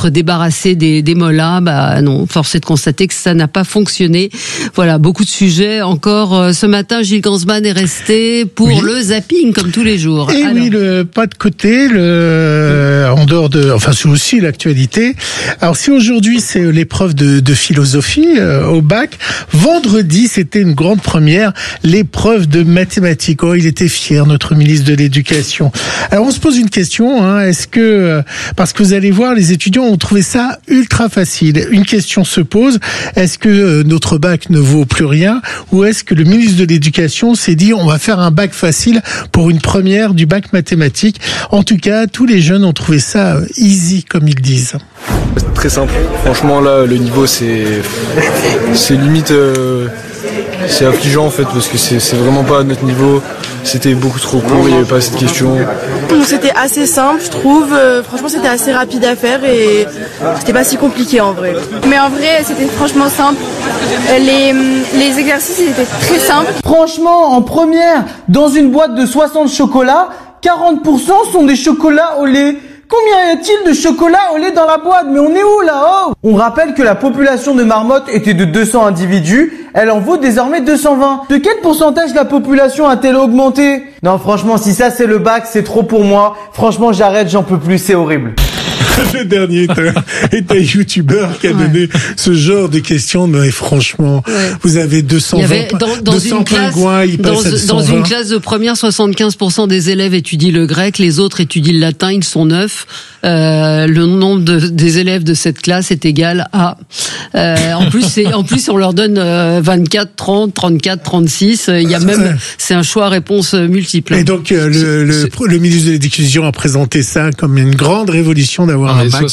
s'être débarrassé des mollas. Bah non, force est de constater que ça n'a pas fonctionné. Voilà, beaucoup de sujets encore. Ce matin, Gilles Gansman est resté pour le zapping, comme tous les jours. Et oui, le pas de côté, en dehors de, enfin c'est aussi l'actualité. Alors si aujourd'hui c'est l'épreuve de philosophie au bac, vendredi c'était une grande première, l'épreuve de mathématiques. Oh, il était fier, notre ministre de l'Éducation. Alors on se pose une question, est-ce que, parce que vous allez voir, les étudiants ont trouvé ça ultra facile. Une question se pose, est-ce que notre bac ne vaut plus rien, ou est-ce que le ministre de l'Éducation s'est dit on va faire un bac facile pour une première du bac mathématiques? En tout cas, tous les jeunes ont trouvé ça easy, comme ils disent. C'est très simple. Franchement, là, le niveau, c'est limite... c'est affligeant en fait parce que c'est vraiment pas à notre niveau, c'était beaucoup trop court, il n'y avait pas assez de questions. C'était assez simple je trouve, franchement c'était assez rapide à faire et c'était pas si compliqué en vrai. Mais en vrai c'était franchement simple, les exercices étaient très simples. Franchement en première, dans une boîte de 60 chocolats, 40% sont des chocolats au lait. Combien y a-t-il de chocolat au lait dans la boîte? Mais on est où là-haut? On rappelle que la population de marmottes était de 200 individus, elle en vaut désormais 220. De quel pourcentage la population a-t-elle augmenté? Non franchement, si ça c'est le bac, c'est trop pour moi. Franchement j'arrête, j'en peux plus, c'est horrible. Le dernier est un youtubeur qui a donné ce genre de questions, mais franchement, vous avez 200 pingouins, ils passent à 220. Dans une classe de première, 75% des élèves étudient le grec, les autres étudient le latin, ils sont 9. Le nombre des élèves de cette classe est égal à... en plus, on leur donne 24, 30, 34, 36. Il y a même... C'est un choix à réponse multiple. Et donc, le ministre de l'Éducation a présenté ça comme une grande révolution d'avoir un bac.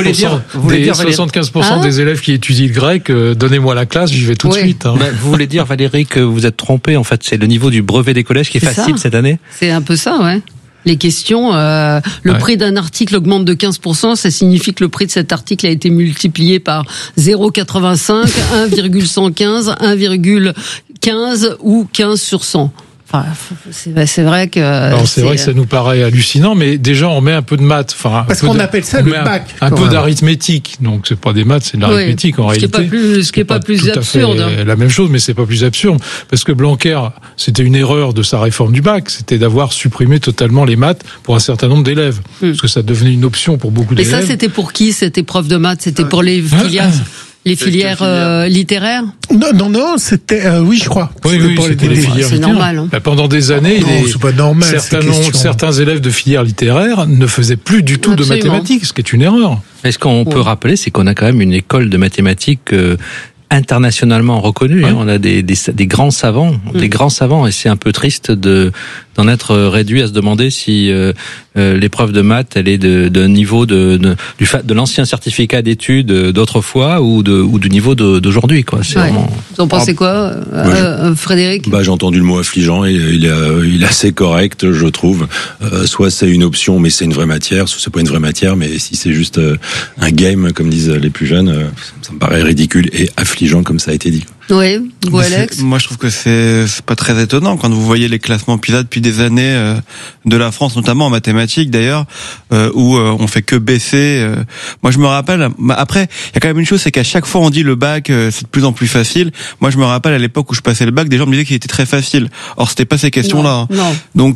75% des élèves qui étudient le grec, donnez-moi la classe, j'y vais tout de suite. Hein. Vous voulez dire, Valérie, que vous êtes trompé, en fait, c'est le niveau du brevet des collèges qui est facile cette année? C'est un peu ça, ouais. Les questions, le prix d'un article augmente de 15%, ça signifie que le prix de cet article a été multiplié par 0,85, 1,115, 1,15 ou 15 sur 100. Enfin, c'est vrai que... Alors, c'est vrai que ça nous paraît hallucinant, mais déjà on met un peu de maths. Parce qu'on appelle ça le bac. Un peu d'arithmétique, donc c'est pas des maths, c'est de l'arithmétique en réalité. Ce qui est pas plus absurde. La même chose, mais c'est pas plus absurde. Parce que Blanquer, c'était une erreur de sa réforme du bac, c'était d'avoir supprimé totalement les maths pour un certain nombre d'élèves. Parce que ça devenait une option pour beaucoup d'élèves. Mais ça, c'était pour qui, cette épreuve de maths? C'était pour les filières... Les filières littéraires? Non, c'était oui, je crois. Oui, c'était les filières c'est littéraires. normal. Hein. Pendant des années, c'est pas normal, certains élèves de filières littéraires ne faisaient plus du tout de mathématiques, ce qui est une erreur. Et ce qu'on peut rappeler, c'est qu'on a quand même une école de mathématiques internationalement reconnue. On a des grands savants, et c'est un peu triste d'en être réduit à se demander si l'épreuve de maths elle est d'un niveau de l'ancien certificat d'études d'autrefois ou du niveau d'aujourd'hui, quoi. C'est vraiment... Vous en pensez quoi, Frédéric? J'ai entendu le mot affligeant et il est assez correct, je trouve. Soit c'est une option mais c'est une vraie matière, soit c'est pas une vraie matière, mais si c'est juste un game comme disent les plus jeunes, ça me paraît ridicule et affligeant comme ça a été dit. Oui, vous Alex? Moi je trouve que c'est pas très étonnant quand vous voyez les classements PISA depuis des années de la France, notamment en mathématiques d'ailleurs, où on fait que baisser. Moi je me rappelle, après il y a quand même une chose, c'est qu'à chaque fois on dit le bac c'est de plus en plus facile. Moi je me rappelle à l'époque où je passais le bac, des gens me disaient qu'il était très facile. Or c'était pas ces questions-là. Non. Donc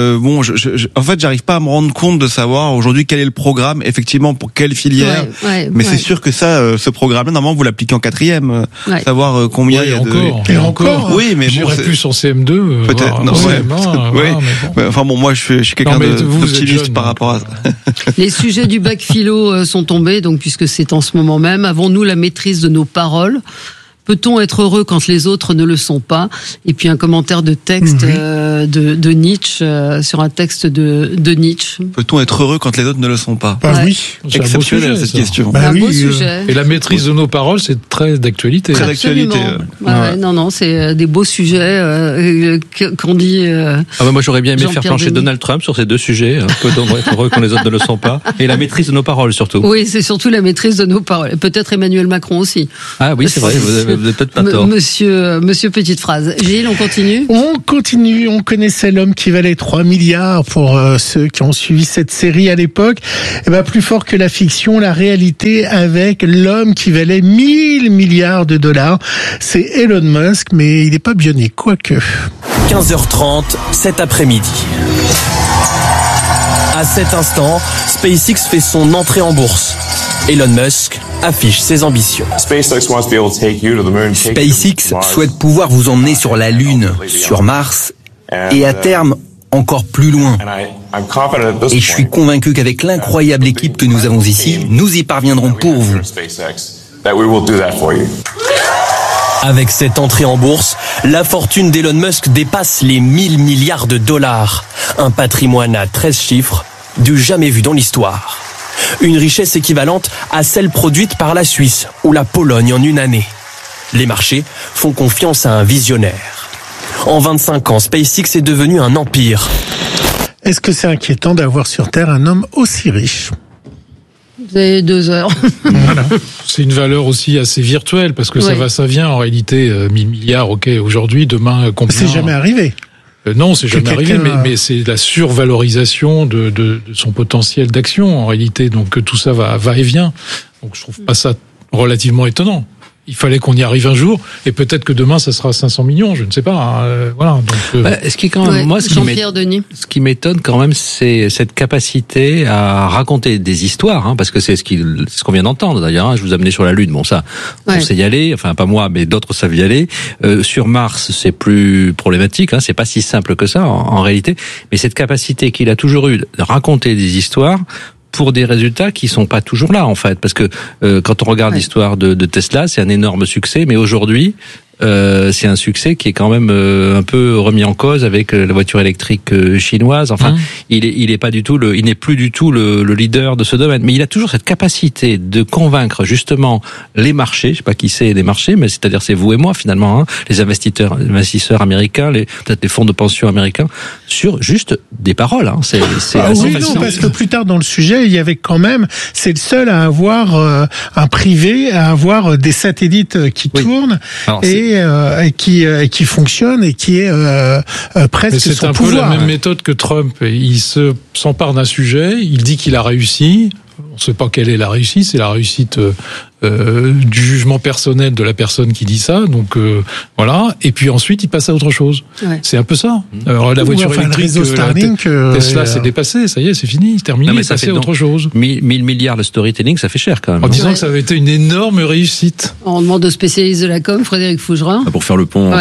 en fait j'arrive pas à me rendre compte de savoir aujourd'hui quel est le programme effectivement pour quelle filière. Mais c'est sûr que ça, ce programme-là normalement vous l'appliquez en quatrième, savoir combien il y a et encore. Oui, mais j'irais plus en CM2. Peut-être. Non, CM1. Oui. Enfin bon, moi je suis quelqu'un d'optimiste par rapport à ça. Les sujets du bac philo sont tombés, donc puisque c'est en ce moment même. Avons-nous la maîtrise de nos paroles? Peut-on être heureux quand les autres ne le sont pas? Et puis un commentaire de texte de Nietzsche sur un texte de Nietzsche. Peut-on être heureux quand les autres ne le sont pas? Oui. C'est exceptionnel cette question. Un beau sujet. Et la maîtrise de nos paroles, c'est très d'actualité. Très d'actualité. Non, c'est des beaux sujets qu'on dit. Moi j'aurais bien aimé faire plancher Donald Trump sur ces deux sujets. Peut-on être heureux quand les autres ne le sont pas? Et la maîtrise de nos paroles surtout. Oui, c'est surtout la maîtrise de nos paroles. Peut-être Emmanuel Macron aussi. Ah oui, c'est vrai. Vous avez vous n'avez peut-être pas tort. Monsieur Petite Phrase. Gilles, on continue? On continue. On connaissait l'homme qui valait 3 milliards pour ceux qui ont suivi cette série à l'époque. Et ben, plus fort que la fiction, la réalité avec l'homme qui valait 1000 milliards de dollars. C'est Elon Musk, mais il n'est pas bionique, quoique. 15h30, cet après-midi. À cet instant, SpaceX fait son entrée en bourse. Elon Musk affiche ses ambitions. SpaceX souhaite pouvoir vous emmener sur la Lune, sur Mars et à terme encore plus loin. Et je suis convaincu qu'avec l'incroyable équipe que nous avons ici, nous y parviendrons pour vous. Avec cette entrée en bourse, la fortune d'Elon Musk dépasse les 1000 milliards de dollars. Un patrimoine à 13 chiffres, du jamais vu dans l'histoire. Une richesse équivalente à celle produite par la Suisse ou la Pologne en une année. Les marchés font confiance à un visionnaire. En 25 ans, SpaceX est devenu un empire. Est-ce que c'est inquiétant d'avoir sur Terre un homme aussi riche ? Vous avez 2 heures. Voilà. C'est une valeur aussi assez virtuelle parce que ça vient en réalité 1000 milliards, ok, aujourd'hui, demain combien ? C'est jamais arrivé. Non, c'est jamais arrivé, mais c'est la survalorisation de son potentiel d'action en réalité. Donc tout ça va et vient. Donc je trouve pas ça relativement étonnant. Il fallait qu'on y arrive un jour, et peut-être que demain ça sera 500 millions, je ne sais pas. Voilà. Donc, ce qui est quand même, moi, Jean-Pierre Denis. Ce qui m'étonne quand même, c'est cette capacité à raconter des histoires, hein, parce que c'est ce qu'on vient d'entendre d'ailleurs. Hein, je vous amenais sur la Lune, bon ça, on sait y aller. Enfin pas moi, mais d'autres savent y aller. Sur Mars, c'est plus problématique. Hein, c'est pas si simple que ça en réalité. Mais cette capacité qu'il a toujours eue de raconter des histoires, pour des résultats qui sont pas toujours là en fait, parce que quand on regarde l'histoire de Tesla, c'est un énorme succès, mais aujourd'hui c'est un succès qui est quand même un peu remis en cause avec la voiture électrique chinoise. Enfin, il est pas du tout il n'est plus du tout le leader de ce domaine, mais il a toujours cette capacité de convaincre justement les marchés. Je sais pas qui c'est les marchés, mais c'est-à-dire c'est vous et moi finalement, hein, les investisseurs américains, peut-être les fonds de pension américains, sur juste des paroles. Hein. C'est oui, non, parce que plus tard dans le sujet, il y avait quand même, c'est le seul à avoir un privé, à avoir des satellites qui tournent. Alors, et qui fonctionne et qui est presque son pouvoir. C'est un peu la même méthode que Trump. Il s'empare d'un sujet, il dit qu'il a réussi. On ne sait pas quelle est la réussite, c'est la réussite du jugement personnel de la personne qui dit ça. Donc voilà. Et puis ensuite, il passe à autre chose. Ouais. C'est un peu ça. Alors la voiture électrique, Tesla s'est dépassé. Ça y est, c'est fini, c'est terminé. Non, mais ça fait autre chose. 1000 milliards de storytelling, ça fait cher quand même. En disant que ça avait été une énorme réussite. On demande au spécialiste de la com, Frédéric Fougerin. Pour faire le pont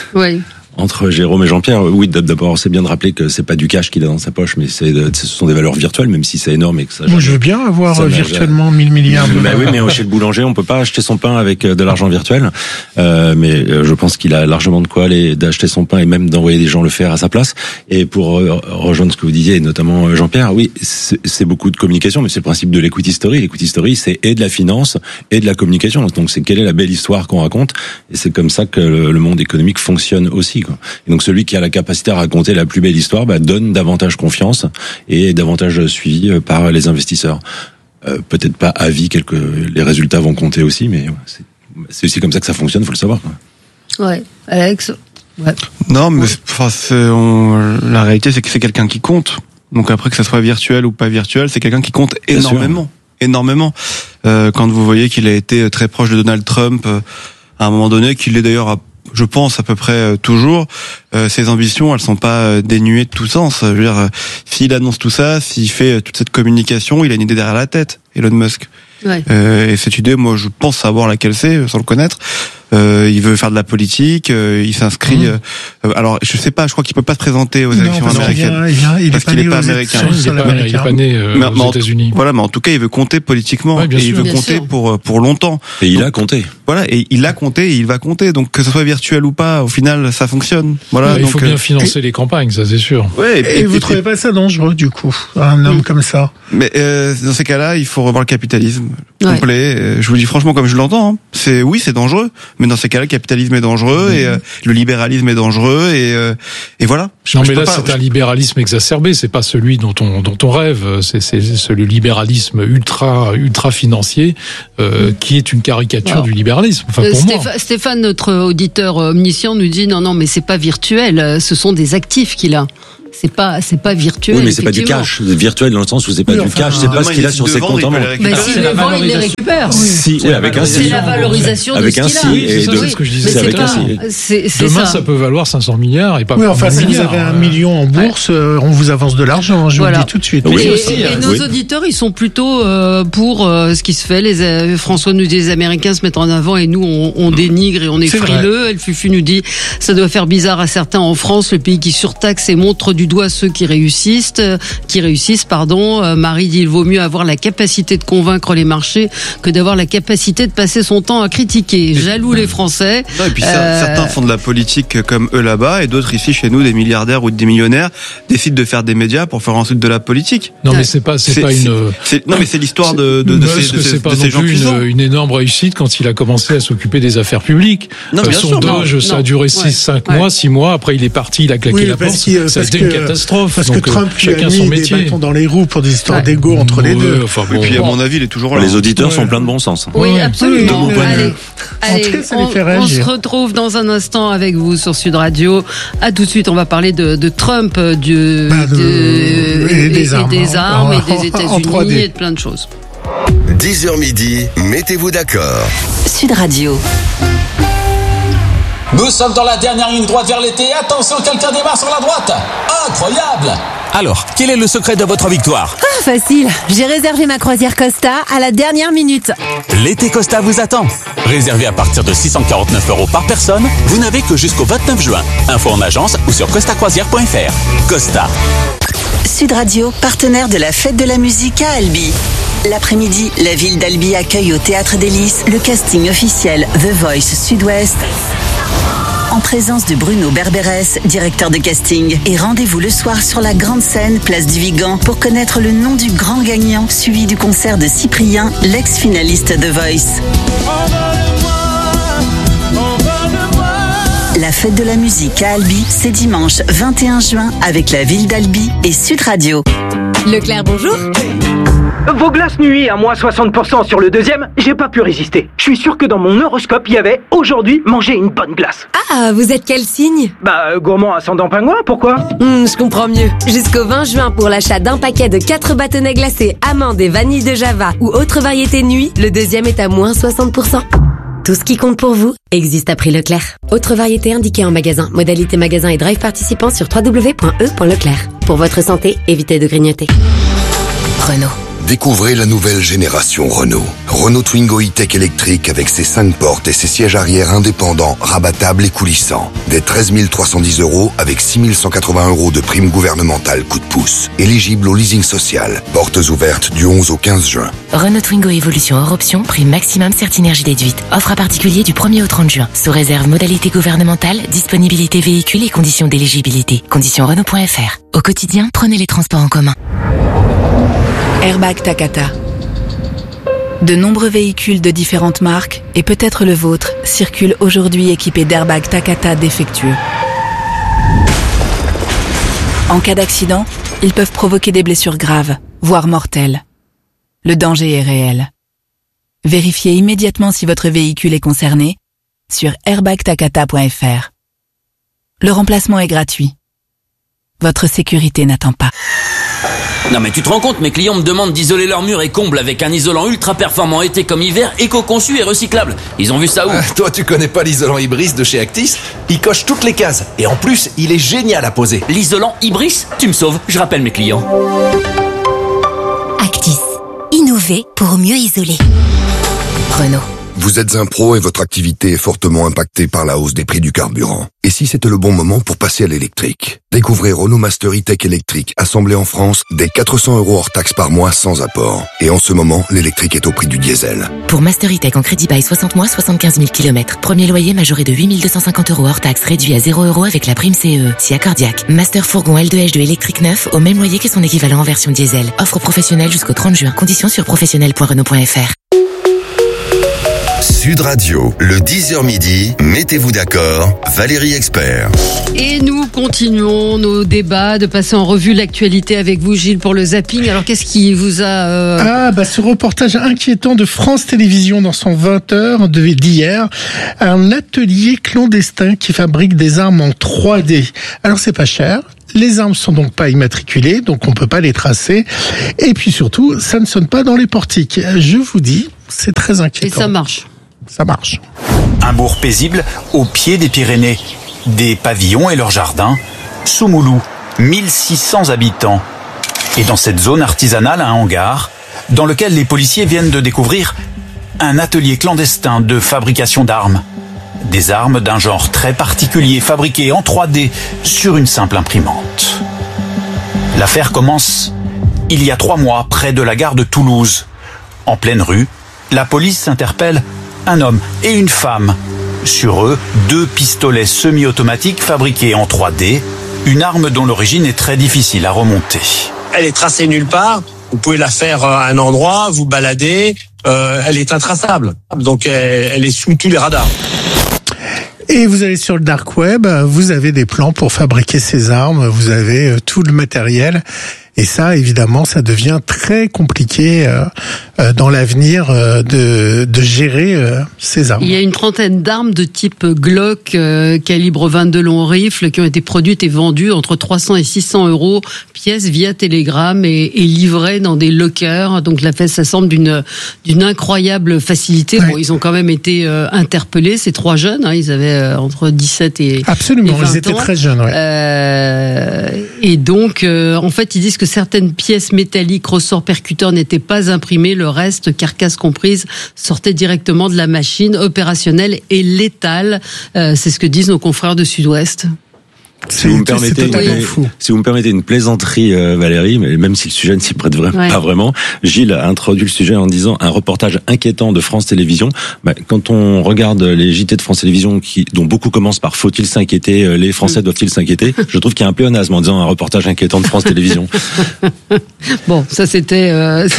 entre Jérôme et Jean-Pierre, oui, d'abord, c'est bien de rappeler que c'est pas du cash qu'il a dans sa poche, mais ce sont des valeurs virtuelles, même si c'est énorme et que ça. Moi, je veux bien avoir virtuellement 1000 milliards. Bah oui, mais chez le boulanger, on peut pas acheter son pain avec de l'argent virtuel. Mais je pense qu'il a largement de quoi aller d'acheter son pain et même d'envoyer des gens le faire à sa place. Et pour rejoindre ce que vous disiez, et notamment Jean-Pierre, oui, c'est beaucoup de communication, mais c'est le principe de l'equity story. L'equity story, c'est et de la finance et de la communication. Donc, c'est quelle est la belle histoire qu'on raconte. Et c'est comme ça que le monde économique fonctionne aussi, quoi. Et donc celui qui a la capacité à raconter la plus belle histoire donne davantage confiance et davantage suivi par les investisseurs. Peut-être pas à vie, les résultats vont compter aussi, mais c'est aussi comme ça que ça fonctionne, faut le savoir. Ouais, Alex. Ouais. Non, mais la réalité c'est que c'est quelqu'un qui compte. Donc après que ça soit virtuel ou pas virtuel, c'est quelqu'un qui compte énormément. Énormément. Quand vous voyez qu'il a été très proche de Donald Trump à un moment donné, qu'il est d'ailleurs je pense à peu près toujours, ses ambitions, elles sont pas dénuées de tout sens. Je veux dire, s'il annonce tout ça, s'il fait toute cette communication, il a une idée derrière la tête, Elon Musk. Ouais. Et cette idée, moi, je pense savoir laquelle c'est, sans le connaître. Il veut faire de la politique, il s'inscrit. Alors, je sais pas, je crois qu'il peut pas se présenter aux élections américaines. Parce qu'il est pas américain. Il est pas né aux États-Unis. Voilà, mais en tout cas, il veut compter politiquement. Et il veut compter pour longtemps. Et il a compté. Voilà, et il a compté et il va compter. Donc, que ce soit virtuel ou pas, au final, ça fonctionne. Voilà. Il faut bien financer les campagnes, ça c'est sûr. Ouais, et vous trouvez pas ça dangereux, du coup, un homme comme ça? Mais dans ces cas-là, il faut revoir le capitalisme complet. Je vous dis franchement, comme je l'entends, c'est dangereux. mais dans ces cas-là, le capitalisme est dangereux et le libéralisme est dangereux et voilà. Non, mais là, c'est un libéralisme exacerbé. C'est pas celui dont on rêve. C'est le libéralisme ultra financier qui est une caricature du libéralisme. Enfin, pour moi. Stéphane, notre auditeur omniscient, nous dit non, mais c'est pas virtuel. Ce sont des actifs qu'il a. C'est pas virtuel. Oui, mais c'est pas du cash. C'est virtuel dans le sens où c'est pas du cash. C'est pas ce qu'il a sur ses comptes en banque. Mais s'il le vend, il les récupère. Si, oui, avec un si. C'est la valorisation de ce qu'il a. C'est ce que je disais. C'est avec un si. Demain, ça peut valoir 500 milliards et pas. Oui, enfin, si vous avez 1 million en bourse, on vous avance de l'argent. Je vous le dis tout de suite. Et nos auditeurs, ils sont plutôt pour ce qui se fait. François nous dit les Américains se mettent en avant et nous on dénigre et on est frileux. El Fufu nous dit ça doit faire bizarre à certains en France, le pays qui surtaxe et montre du doigt ceux qui réussissent. Marie dit il vaut mieux avoir la capacité de convaincre les marchés que d'avoir la capacité de passer son temps à critiquer. Jaloux les Français. Non, et puis certains font de la politique comme eux là-bas et d'autres ici chez nous, des milliardaires ou des millionnaires, décident de faire des médias pour faire ensuite de la politique. Non, mais c'est pas une. Non, mais c'est l'histoire de ces gens puissants. Une énorme réussite quand il a commencé à s'occuper des affaires publiques. Non, bien son sûr, doge, ça a duré 6-5 mois, 6 mois. Après, il est parti, il a claqué la porte. Ça a été une catastrophe. Parce que Trump lui a mis des bâtons dans les roues pour des histoires d'égo entre les deux. Et puis, à mon avis, il est toujours là. Les auditeurs sont pleins de bon sens. Oui, absolument. Allez, ça les fait réagir. On se retrouve dans un instant avec vous sur Sud Radio. À tout de suite, on va parler de Trump, et des armes et des États-Unis et de plein de choses. 10h midi, mettez-vous d'accord. Sud Radio. Nous sommes dans la dernière ligne droite vers l'été. Attention, quelqu'un démarre sur la droite. Incroyable! Alors, quel est le secret de votre victoire? Facile. J'ai réservé ma croisière Costa à la dernière minute. L'été Costa vous attend. Réservé à partir de 649 € par personne, vous n'avez que jusqu'au 29 juin. Info en agence ou sur costacroisière.fr. Costa. Sud Radio, partenaire de la fête de la musique à Albi. L'après-midi, la ville d'Albi accueille au Théâtre des Lys le casting officiel The Voice Sud-Ouest, en présence de Bruno Berberes, directeur de casting. Et rendez-vous le soir sur la grande scène, place du Vigan, pour connaître le nom du grand gagnant, suivi du concert de Cyprien, l'ex-finaliste The Voice. La fête de la musique à Albi, c'est dimanche 21 juin avec la ville d'Albi et Sud Radio. Leclerc, bonjour. Vos glaces nuit à moins 60% sur le deuxième, j'ai pas pu résister. Je suis sûr que dans mon horoscope, il y avait aujourd'hui manger une bonne glace. Ah, vous êtes quel signe? Gourmand ascendant pingouin, pourquoi? Je comprends mieux. Jusqu'au 20 juin, pour l'achat d'un paquet de 4 bâtonnets glacés, amandes et vanille de Java ou autre variété nuit, le deuxième est à moins 60%. Tout ce qui compte pour vous existe à prix Leclerc. Autre variété indiquée en magasin. Modalité magasin et drive participant sur www.e.leclerc. Pour votre santé, évitez de grignoter. Renault. Découvrez la nouvelle génération Renault. Renault Twingo E-Tech électrique avec ses 5 portes et ses sièges arrière indépendants, rabattables et coulissants. Dès 13 310 € avec 6 180 € de prime gouvernementale coup de pouce. Éligible au leasing social. Portes ouvertes du 11 au 15 juin. Renault Twingo Évolution hors option, prime maximum Certinergie déduite. Offre à particulier du 1er au 30 juin. Sous réserve modalité gouvernementale, disponibilité véhicule et conditions d'éligibilité. Conditions Renault.fr. Au quotidien, prenez les transports en commun. Airbag Takata. De nombreux véhicules de différentes marques, et peut-être le vôtre, circulent aujourd'hui équipés d'airbags Takata défectueux. En cas d'accident, ils peuvent provoquer des blessures graves, voire mortelles. Le danger est réel. Vérifiez immédiatement si votre véhicule est concerné sur airbagtakata.fr. Le remplacement est gratuit. Votre sécurité n'attend pas. Non mais tu te rends compte, mes clients me demandent d'isoler leurs murs et combles avec un isolant ultra performant été comme hiver, éco-conçu et recyclable. Ils ont vu ça où? Toi tu connais pas l'isolant Ibris de chez Actis? Il coche toutes les cases et en plus il est génial à poser. L'isolant Ibris? Tu me sauves, je rappelle mes clients. Actis. Innover pour mieux isoler. Renault. Vous êtes un pro et votre activité est fortement impactée par la hausse des prix du carburant. Et si c'était le bon moment pour passer à l'électrique? Découvrez Renault Master E-Tech électrique, assemblé en France, dès 400 € hors taxe par mois sans apport. Et en ce moment, l'électrique est au prix du diesel. Pour Master E-Tech en crédit bail 60 mois, 75 000 km. Premier loyer majoré de 8 250 € hors taxe, réduit à 0 € avec la prime CE. Si accordiaque. Master fourgon L2H2 électrique neuf, au même loyer que son équivalent en version diesel. Offre professionnelle jusqu'au 30 juin. Conditions sur professionnel.renault.fr. Sud Radio, le 10h midi, mettez-vous d'accord, Valérie Expert. Et nous continuons nos débats, de passer en revue l'actualité avec vous, Gilles, pour le zapping. Alors, qu'est-ce qui vous a... Ce reportage inquiétant de France Télévisions dans son 20h d'hier. Un atelier clandestin qui fabrique des armes en 3D. Alors, c'est pas cher. Les armes sont donc pas immatriculées, donc on peut pas les tracer. Et puis surtout, ça ne sonne pas dans les portiques. Je vous dis, c'est très inquiétant. Et ça marche. Ça marche. Un bourg paisible au pied des Pyrénées. Des pavillons et leurs jardins. Soumoulou, 1600 habitants. Et dans cette zone artisanale, un hangar, dans lequel les policiers viennent de découvrir un atelier clandestin de fabrication d'armes. Des armes d'un genre très particulier, fabriquées en 3D sur une simple imprimante. L'affaire commence il y a 3 mois, près de la gare de Toulouse. En pleine rue, la police interpelle un homme et une femme. Sur eux, 2 pistolets semi-automatiques fabriqués en 3D, une arme dont l'origine est très difficile à remonter. Elle est tracée nulle part. Vous pouvez la faire à un endroit, vous balader. Elle est intraçable. Donc elle est sous tous les radars. Et vous allez sur le dark web, vous avez des plans pour fabriquer ces armes, vous avez tout le matériel. Et ça, évidemment, ça devient très compliqué dans l'avenir de gérer ces armes. Il y a une trentaine d'armes de type Glock, calibre 22 long rifle, qui ont été produites et vendues entre 300 et 600 euros pièce via Telegram et livrées dans des lockers. Donc ça semble d'une incroyable facilité. Ouais. Bon, ils ont quand même été interpellés, ces 3 jeunes. Hein, ils avaient entre 17 et Absolument, et 20 ils étaient très jeunes. Ouais. Et donc, en fait, ils disent que certaines pièces métalliques, ressorts percuteurs n'étaient pas imprimés. Le reste, carcasse comprise, sortait directement de la machine opérationnelle et létale. C'est ce que disent nos confrères de Sud-Ouest. Si vous me permettez une plaisanterie, Valérie, mais même si le sujet ne s'y prête pas vraiment, Gilles a introduit le sujet en disant un reportage inquiétant de France Télévisions. Quand on regarde les JT de France Télévisions, dont beaucoup commencent par faut-il s'inquiéter, les Français doivent-ils s'inquiéter, je trouve qu'il y a un pléonasme en disant un reportage inquiétant de France Télévisions. Bon, ça c'était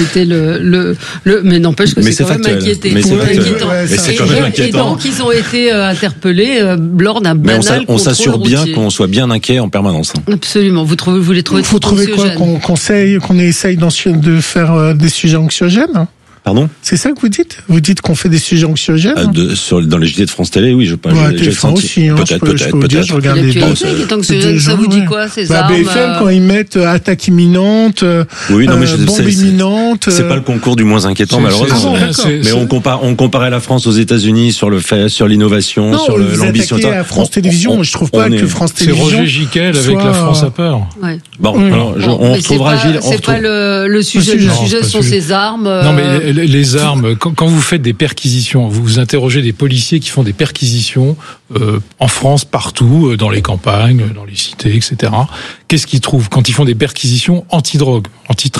le mais n'empêche que c'est quand même inquiété. Mais c'est quand même inquiétant. Et donc ils ont été interpellés lors d'un banal contrôle routier. On s'assure bien qu'on soit bien inquiet en permanence. Absolument. Vous les trouvez trop anxiogènes. Faut trouver quoi qu'on essaye de faire des sujets anxiogènes. Pardon ? C'est ça que vous dites ? Vous dites qu'on fait des sujets anxiogènes ? Dans les JT de France Télé, oui, j'ai senti. Aussi, hein, peut-être. Je regarde les deux. Ça vous dit quoi, ces armes BFM, quand ils mettent attaque imminente, bombe imminente. C'est pas le concours du moins inquiétant, malheureusement. Mais on comparait la France aux États-Unis sur l'innovation, sur l'ambition. À France Télévisions, je trouve pas que France Télévisions. C'est Roger Giquel avec La France a peur. Bon, alors on retrouvera Gilles. C'est pas le sujet. Le sujet sont ces armes. Non, mais les armes, quand vous faites des perquisitions, vous interrogez des policiers qui font des perquisitions en France, partout, dans les campagnes, dans les cités, etc. Qu'est-ce qu'ils trouvent quand ils font des perquisitions anti-drogue, anti-trafiquants ?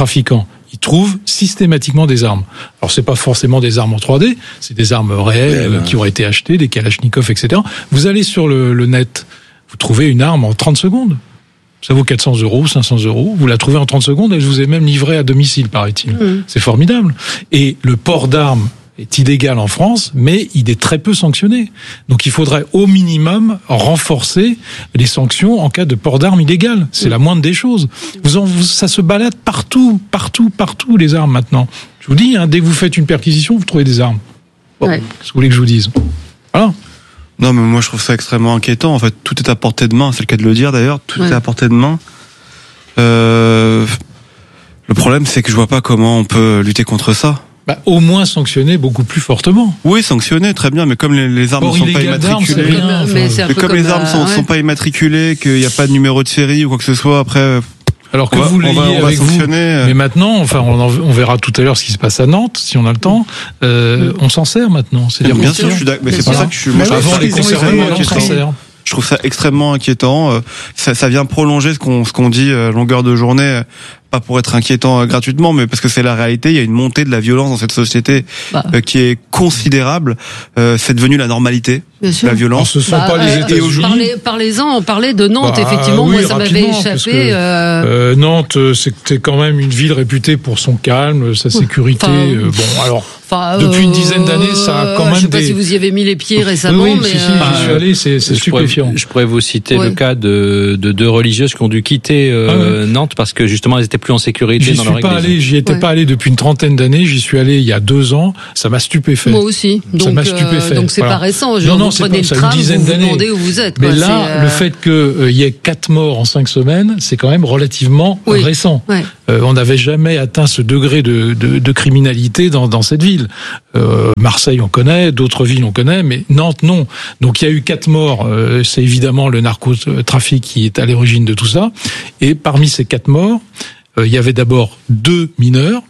Ils trouvent systématiquement des armes. Alors c'est pas forcément des armes en 3D, c'est des armes réelles qui ont été achetées, des Kalachnikov, etc. Vous allez sur le net, vous trouvez une arme en 30 secondes. Ça vaut 400 euros, 500 euros. Vous la trouvez en 30 secondes et je vous ai même livré à domicile, paraît-il. C'est formidable. Et le port d'armes est illégal en France, mais il est très peu sanctionné. Donc il faudrait au minimum renforcer les sanctions en cas de port d'armes illégal. C'est la moindre des choses. Ça se balade partout, les armes maintenant. Je vous dis, dès que vous faites une perquisition, vous trouvez des armes. Bon, qu'est-ce que vous voulez que je vous dise ? Voilà. Non, mais moi je trouve ça extrêmement inquiétant. En fait, tout est à portée de main. C'est le cas de le dire d'ailleurs. Tout est à portée de main. Le problème, c'est que je vois pas comment on peut lutter contre ça. Au moins sanctionner beaucoup plus fortement. Oui, sanctionner, très bien, mais comme les armes ne sont pas immatriculées, comme les armes sont pas immatriculées, qu'il n'y a pas de numéro de série ou quoi que ce soit, après. Alors que vous l'ayez avec vous, mais maintenant, on verra tout à l'heure ce qui se passe à Nantes, si on a le temps. On s'en sert maintenant. C'est bien sûr, mais c'est pour ça que je suis. Avant les conservés, on s'en sert. Je trouve ça extrêmement inquiétant. Ça vient prolonger ce qu'on dit longueur de journée pas pour être inquiétant gratuitement, mais parce que c'est la réalité. Il y a une montée de la violence dans cette société qui est considérable. C'est devenu la normalité. La violence. Ce sont pas les États-Unis. Parlez-en, on parlait de Nantes, effectivement. Oui, moi, ça m'avait échappé. Nantes, c'était quand même une ville réputée pour son calme, sa sécurité. Depuis une dizaine d'années, ça a quand même je sais pas si vous y avez mis les pieds récemment, oui, mais j'y suis allé, c'est stupéfiant. Je pourrais vous citer le cas de deux religieuses qui ont dû quitter Nantes parce que justement elles étaient plus en sécurité dans leur église. J'y étais pas allé depuis une trentaine d'années. J'y suis allé il y a 2 ans. Ça m'a stupéfait. Moi aussi. Ça m'a stupéfait. Donc c'est pas récent. Vous prenez le tram, vous vous demandez où vous êtes. Mais là, le fait qu'il y ait 4 morts en 5 semaines, c'est quand même relativement récent. Ouais. On n'avait jamais atteint ce degré de criminalité dans cette ville. Marseille, on connaît, d'autres villes, on connaît, mais Nantes, non. Donc il y a eu 4 morts. C'est évidemment le narcotrafic qui est à l'origine de tout ça. Et parmi ces 4 morts, il y avait d'abord 2 mineurs,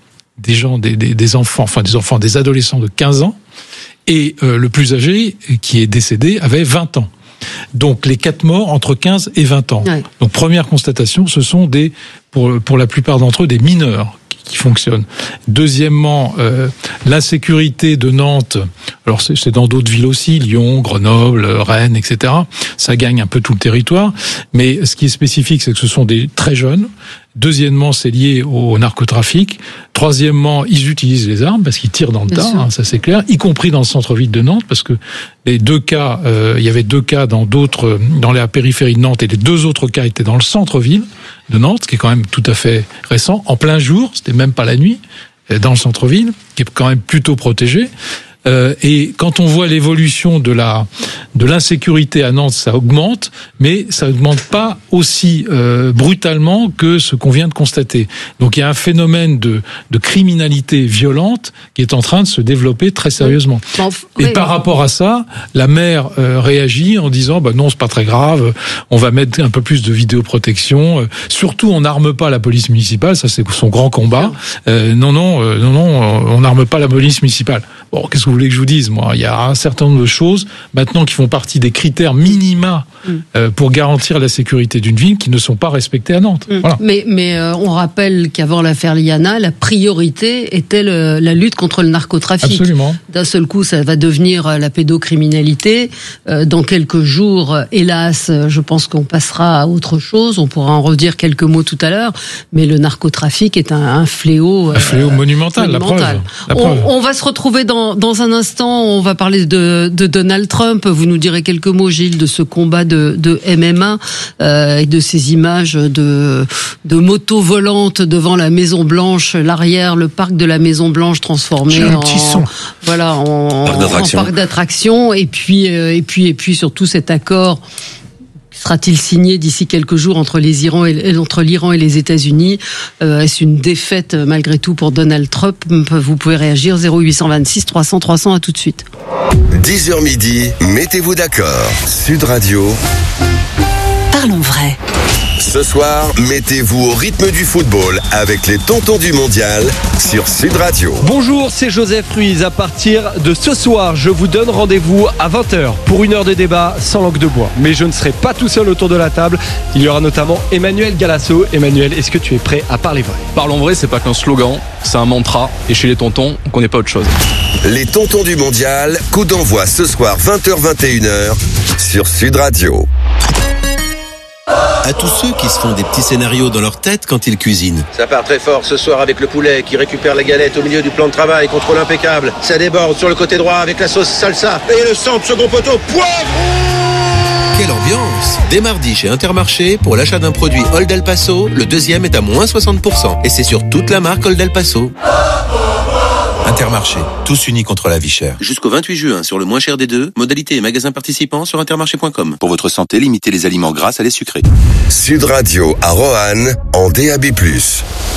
des enfants, des adolescents de 15 ans, et le plus âgé, qui est décédé, avait 20 ans. Donc les 4 morts entre 15 et 20 ans. Ouais. Donc première constatation, ce sont pour la plupart d'entre eux des mineurs qui fonctionnent. Deuxièmement, l'insécurité de Nantes, alors c'est dans d'autres villes aussi, Lyon, Grenoble, Rennes, etc. Ça gagne un peu tout le territoire, mais ce qui est spécifique, c'est que ce sont des très jeunes. Deuxièmement, c'est lié au narcotrafic. Troisièmement, ils utilisent les armes parce qu'ils tirent dans le tas, ça c'est clair, y compris dans le centre-ville de Nantes, parce que les 2 cas, il y avait 2 cas dans la périphérie de Nantes, et les 2 autres cas étaient dans le centre-ville de Nantes, qui est quand même tout à fait récent, en plein jour, c'était même pas la nuit, dans le centre-ville, qui est quand même plutôt protégé. Et quand on voit l'évolution de l'insécurité à Nantes, ça augmente, mais ça augmente pas aussi brutalement que ce qu'on vient de constater. Donc il y a un phénomène de criminalité violente qui est en train de se développer très sérieusement. Par rapport à ça, la maire réagit en disant non, c'est pas très grave, on va mettre un peu plus de vidéoprotection. Surtout, on n'arme pas la police municipale, ça c'est son grand combat. Non, on n'arme pas la police municipale. Bon, qu'est-ce que vous voulez que je vous dise, moi? Il y a un certain nombre de choses maintenant qui font partie des critères minima pour garantir la sécurité d'une ville qui ne sont pas respectés à Nantes. Voilà. Mais on rappelle qu'avant l'affaire Liana, la priorité était la lutte contre le narcotrafic. Absolument. D'un seul coup, ça va devenir la pédocriminalité. Dans quelques jours, hélas, je pense qu'on passera à autre chose. On pourra en redire quelques mots tout à l'heure. Mais le narcotrafic est un fléau. Un fléau monumental. La preuve. On va se retrouver dans un instant. On va parler de Donald Trump. Vous nous direz quelques mots, Gilles, de ce combat de MMA et de ces images de motos volantes devant la Maison Blanche, l'arrière, le parc de la Maison Blanche transformé en parc d'attraction. Et puis surtout cet accord. Sera-t-il signé d'ici quelques jours entre l'Iran et les États-Unis? Est-ce une défaite malgré tout pour Donald Trump? Vous pouvez réagir 0826 300 300. À tout de suite. 10h midi, mettez-vous d'accord. Sud Radio. Parlons vrai. Ce soir, mettez-vous au rythme du football avec les tontons du mondial sur Sud Radio. Bonjour, c'est Joseph Ruiz. À partir de ce soir, je vous donne rendez-vous à 20h pour 1 heure de débat sans langue de bois. Mais je ne serai pas tout seul autour de la table. Il y aura notamment Emmanuel Galasso. Emmanuel, est-ce que tu es prêt à parler vrai? Parlons vrai, c'est pas qu'un slogan, c'est un mantra. Et chez les tontons, on connaît pas autre chose. Les tontons du mondial, coup d'envoi ce soir 20h-21h sur Sud Radio. À tous ceux qui se font des petits scénarios dans leur tête quand ils cuisinent. Ça part très fort ce soir avec le poulet qui récupère la galette au milieu du plan de travail, contrôle impeccable. Ça déborde sur le côté droit avec la sauce salsa et le centre, second poteau, poivre. Quelle ambiance! Dès mardi chez Intermarché, pour l'achat d'un produit Old El Paso, le deuxième est à moins 60%. Et c'est sur toute la marque Old El Paso. Intermarché, tous unis contre la vie chère. Jusqu'au 28 juin, sur le moins cher des deux, modalité et magasins participants sur intermarché.com. Pour votre santé, limitez les aliments gras à les sucrés. Sud Radio à Roanne, en DAB+.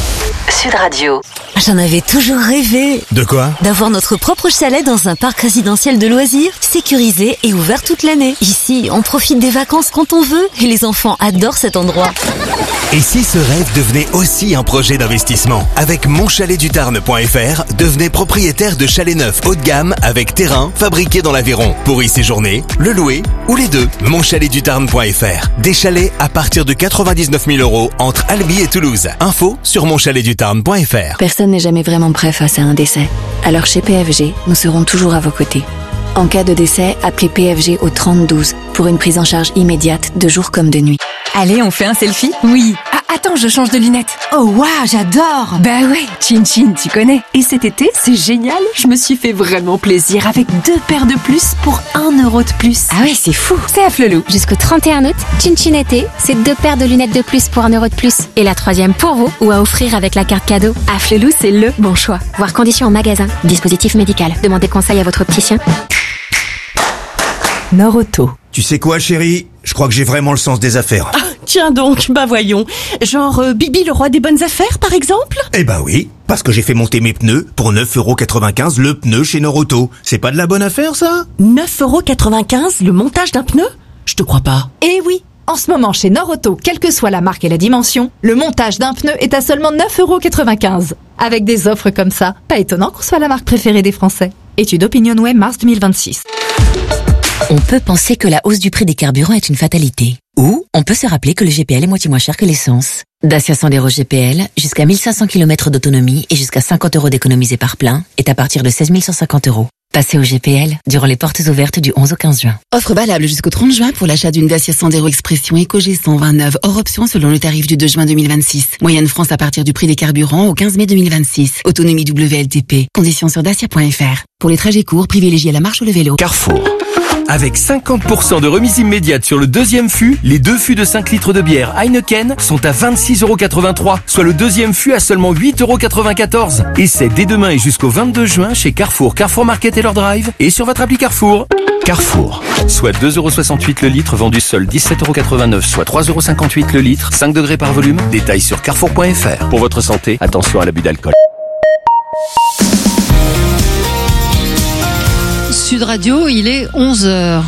Sud Radio. J'en avais toujours rêvé. De quoi? D'avoir notre propre chalet dans un parc résidentiel de loisirs, sécurisé et ouvert toute l'année. Ici, on profite des vacances quand on veut et les enfants adorent cet endroit. Et si ce rêve devenait aussi un projet d'investissement? Avec monchaletdutarn.fr, devenez propriétaire de chalets neufs haut de gamme avec terrain fabriqué dans l'Aveyron. Pour y séjourner, le louer ou les deux. Monchaletdutarn.fr. Des chalets à partir de 99 000 € entre Albi et Toulouse. Info sur monchaletdutarn.fr. Personne n'est jamais vraiment prêt face à un décès. Alors chez PFG, nous serons toujours à vos côtés. En cas de décès, appelez PFG au 3012 pour une prise en charge immédiate de jour comme de nuit. Allez, on fait un selfie? Oui. Ah, attends, je change de lunettes. Oh waouh, j'adore. Bah ouais, Chin Chin, tu connais. Et cet été, c'est génial. Je me suis fait vraiment plaisir avec 2 paires de plus pour 1 € de plus. Ah ouais, c'est fou. C'est à Flelou. Jusqu'au 31 août, Chin Chin été, c'est 2 paires de lunettes de plus pour 1 € de plus. Et la 3e pour vous ou à offrir avec la carte cadeau. À Flelou, c'est le bon choix. Voir conditions en magasin. Dispositif médical. Demandez conseil à votre opticien. Norauto. Tu sais quoi, chérie? Je crois que j'ai vraiment le sens des affaires. Ah, tiens donc, bah voyons. Genre Bibi le roi des bonnes affaires, par exemple? Eh ben oui, parce que j'ai fait monter mes pneus pour 9,95 € le pneu chez Norauto. C'est pas de la bonne affaire, ça? 9,95 € le montage d'un pneu? Je te crois pas. Eh oui, en ce moment chez Norauto, quelle que soit la marque et la dimension, le montage d'un pneu est à seulement 9,95 €. Avec des offres comme ça, pas étonnant qu'on soit la marque préférée des Français. Étude OpinionWay, mars 2026. On peut penser que la hausse du prix des carburants est une fatalité. Ou on peut se rappeler que le GPL est moitié moins cher que l'essence. Dacia Sandero GPL, jusqu'à 1500 km d'autonomie et jusqu'à 50 € d'économisés par plein, est à partir de 16 150 €. Passez au GPL durant les portes ouvertes du 11 au 15 juin. Offre valable jusqu'au 30 juin pour l'achat d'une Dacia Sandero Expression EcoG 129 hors option selon le tarif du 2 juin 2026. Moyenne France à partir du prix des carburants au 15 mai 2026. Autonomie WLTP. Conditions sur dacia.fr. Pour les trajets courts, privilégiez la marche ou le vélo. Carrefour. Avec 50% de remise immédiate sur le deuxième fût, les 2 fûts de 5 litres de bière Heineken sont à 26,83 €, soit le deuxième fût à seulement 8,94 €. Et c'est dès demain et jusqu'au 22 juin chez Carrefour, Carrefour Market et leur drive et sur votre appli Carrefour. Carrefour, soit 2,68 € le litre, vendu seul 17,89 €, soit 3,58 € le litre, 5 degrés par volume. Détails sur carrefour.fr. Pour votre santé, attention à l'abus d'alcool. Sud Radio, il est 11h.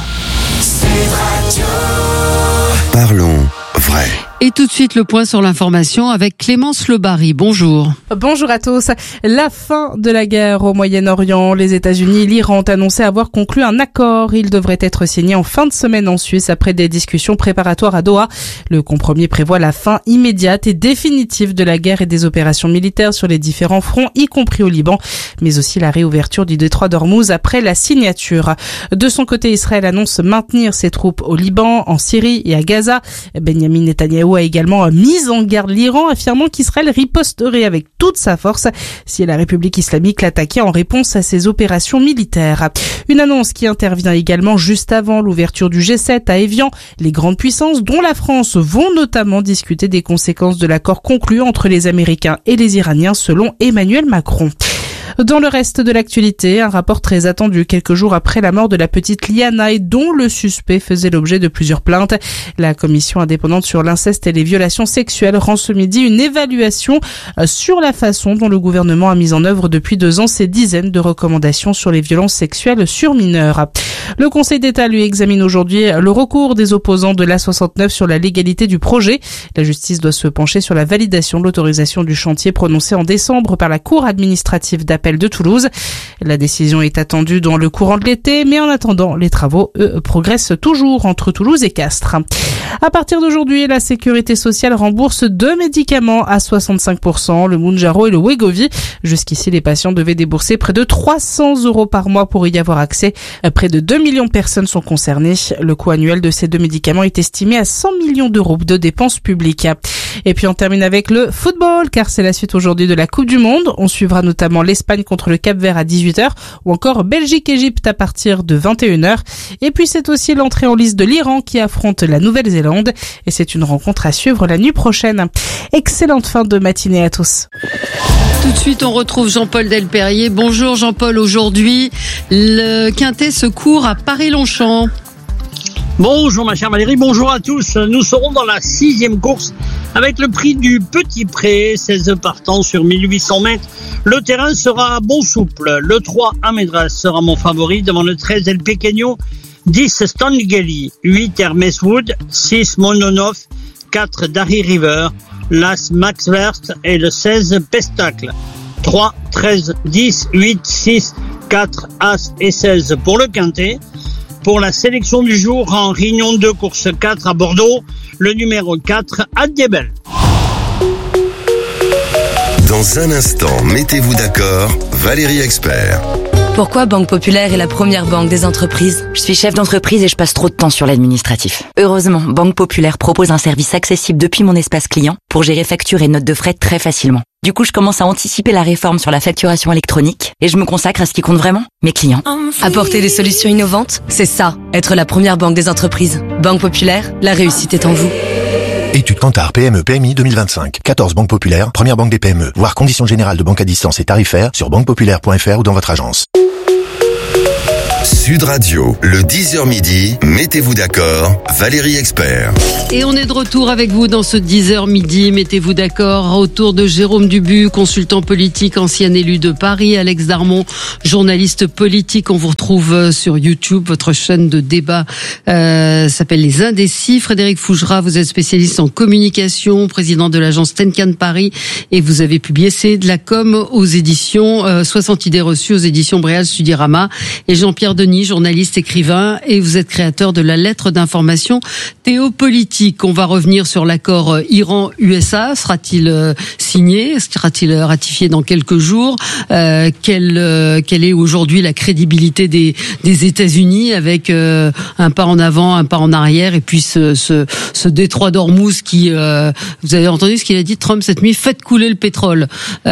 Parlons vrai. Et tout de suite, le point sur l'information avec Clémence Lebary. Bonjour. Bonjour à tous. La fin de la guerre au Moyen-Orient. Les États-Unis et l'Iran ont annoncé avoir conclu un accord. Il devrait être signé en fin de semaine en Suisse après des discussions préparatoires à Doha. Le compromis prévoit la fin immédiate et définitive de la guerre et des opérations militaires sur les différents fronts, y compris au Liban, mais aussi la réouverture du détroit d'Ormuz après la signature. De son côté, Israël annonce maintenir ses troupes au Liban, en Syrie et à Gaza. Benjamin Netanyahou a également mis en garde l'Iran, affirmant qu'Israël riposterait avec toute sa force si la République islamique l'attaquait en réponse à ses opérations militaires. Une annonce qui intervient également juste avant l'ouverture du G7 à Évian. Les grandes puissances, dont la France, vont notamment discuter des conséquences de l'accord conclu entre les Américains et les Iraniens, selon Emmanuel Macron. Dans le reste de l'actualité, un rapport très attendu quelques jours après la mort de la petite Liana et dont le suspect faisait l'objet de plusieurs plaintes. La commission indépendante sur l'inceste et les violations sexuelles rend ce midi une évaluation sur la façon dont le gouvernement a mis en œuvre depuis 2 ans ces dizaines de recommandations sur les violences sexuelles sur mineurs. Le Conseil d'État lui examine aujourd'hui le recours des opposants de l'A69 sur la légalité du projet. La justice doit se pencher sur la validation de l'autorisation du chantier prononcée en décembre par la Cour administrative d'appel de Toulouse. La décision est attendue dans le courant de l'été, mais en attendant, les travaux, progressent toujours entre Toulouse et Castres. À partir d'aujourd'hui, la Sécurité sociale rembourse 2 médicaments à 65%, le Mounjaro et le Wegovy. Jusqu'ici, les patients devaient débourser près de 300 € par mois pour y avoir accès. Près de 2 millions de personnes sont concernées. Le coût annuel de ces 2 médicaments est estimé à 100 millions d'euros de dépenses publiques. Et puis on termine avec le football, car c'est la suite aujourd'hui de la Coupe du Monde. On suivra notamment l'Espagne contre le Cap-Vert à 18h, ou encore Belgique-Égypte à partir de 21h. Et puis c'est aussi l'entrée en lice de l'Iran qui affronte la Nouvelle-Zélande. Et c'est une rencontre à suivre la nuit prochaine. Excellente fin de matinée à tous. Tout de suite, on retrouve Jean-Paul Delperrier. Bonjour Jean-Paul, aujourd'hui, le Quintet se court à Paris-Longchamp. Bonjour ma chère Valérie, bonjour à tous. Nous serons dans la 6e course Avec le prix du Petit Pré, 16 partants sur 1800 mètres, le terrain sera bon souple. Le 3 Amedras sera mon favori devant le 13 El Pequeño, 10 Stanley, 8 Hermes Wood, 6 Mononov, 4 Darry River, l'As Max Verst et le 16 Pestacle. 3, 13, 10, 8, 6, 4, As et 16 pour le quintet. Pour la sélection du jour en réunion de course 4 à Bordeaux, le numéro 4 Adjebel. Dans un instant, mettez-vous d'accord, Valérie Expert. Pourquoi Banque Populaire est la première banque des entreprises ? Je suis chef d'entreprise et je passe trop de temps sur l'administratif. Heureusement, Banque Populaire propose un service accessible depuis mon espace client pour gérer factures et notes de frais très facilement. Du coup, je commence à anticiper la réforme sur la facturation électronique et je me consacre à ce qui compte vraiment, mes clients. Apporter des solutions innovantes, c'est ça, être la première banque des entreprises. Banque Populaire, la réussite est en vous. Étude Kantar PME PMI 2025. 14 banques populaires, première banque des PME. Voir conditions générales de banque à distance et tarifaires sur banquepopulaire.fr ou dans votre agence. Sud Radio, le 10h midi, mettez-vous d'accord, Valérie Expert. Et on est de retour avec vous dans ce 10h midi, mettez-vous d'accord, autour de Jérôme Dubu, consultant politique, ancien élu de Paris, Alex Darmon, journaliste politique. On vous retrouve sur YouTube, votre chaîne de débat s'appelle Les Indécis. Frédéric Fougera, vous êtes spécialiste en communication, président de l'agence Tenkan Paris et vous avez publié C'est de la com aux éditions 60 idées reçues aux éditions Bréal Studirama. Et Jean-Pierre Denis, journaliste, écrivain, et vous êtes créateur de la lettre d'information Théopolitique. On va revenir sur l'accord Iran-USA. Sera-t-il signé? Sera-t-il ratifié dans quelques jours? Quelle est aujourd'hui la crédibilité des États-Unis avec un pas en avant, un pas en arrière, et puis ce détroit d'Ormuz qui, vous avez entendu ce qu'il a dit Trump cette nuit, faites couler le pétrole.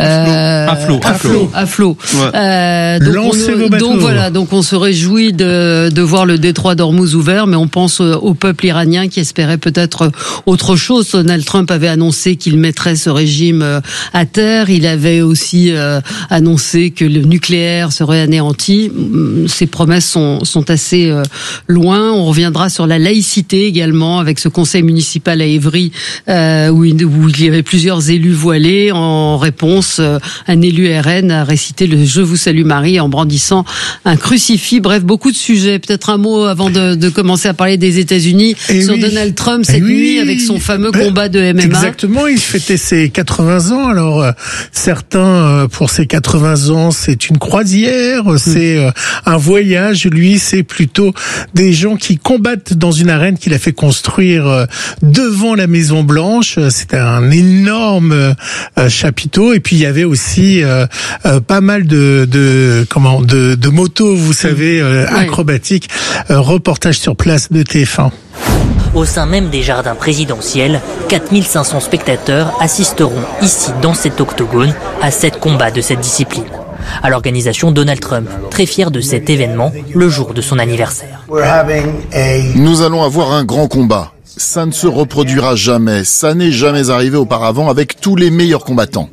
À flot. Ouais. Donc voilà, donc on se réjouit de voir le détroit d'Ormuz ouvert, mais on pense au peuple iranien qui espérait peut-être autre chose. Donald Trump avait annoncé qu'il mettrait ce régime à terre. Il avait aussi annoncé que le nucléaire serait anéanti. Ces promesses sont assez loin. On reviendra sur la laïcité également, avec ce conseil municipal à Évry où il y avait plusieurs élus voilés. En réponse, un élu RN a récité le « Je vous salue Marie » en brandissant un crucifix. Bref, beaucoup de sujets. Peut-être un mot avant de commencer à parler des États-Unis sur Donald Trump cette nuit avec son fameux combat de MMA. Exactement, il fêtait ses 80 ans. Alors certains, pour ses 80 ans, c'est une croisière, c'est un voyage. Lui, c'est plutôt des gens qui combattent dans une arène qu'il a fait construire devant la Maison Blanche. C'était un énorme chapiteau. Et puis il y avait aussi pas mal de motos, vous savez, acrobatiques. Reportage sur place de TF1. Au sein même des jardins présidentiels, 4500 spectateurs assisteront ici, dans cet octogone, à 7 combats de cette discipline. À l'organisation Donald Trump, très fier de cet événement, le jour de son anniversaire. Nous allons avoir un grand combat. Ça ne se reproduira jamais. Ça n'est jamais arrivé auparavant avec tous les meilleurs combattants.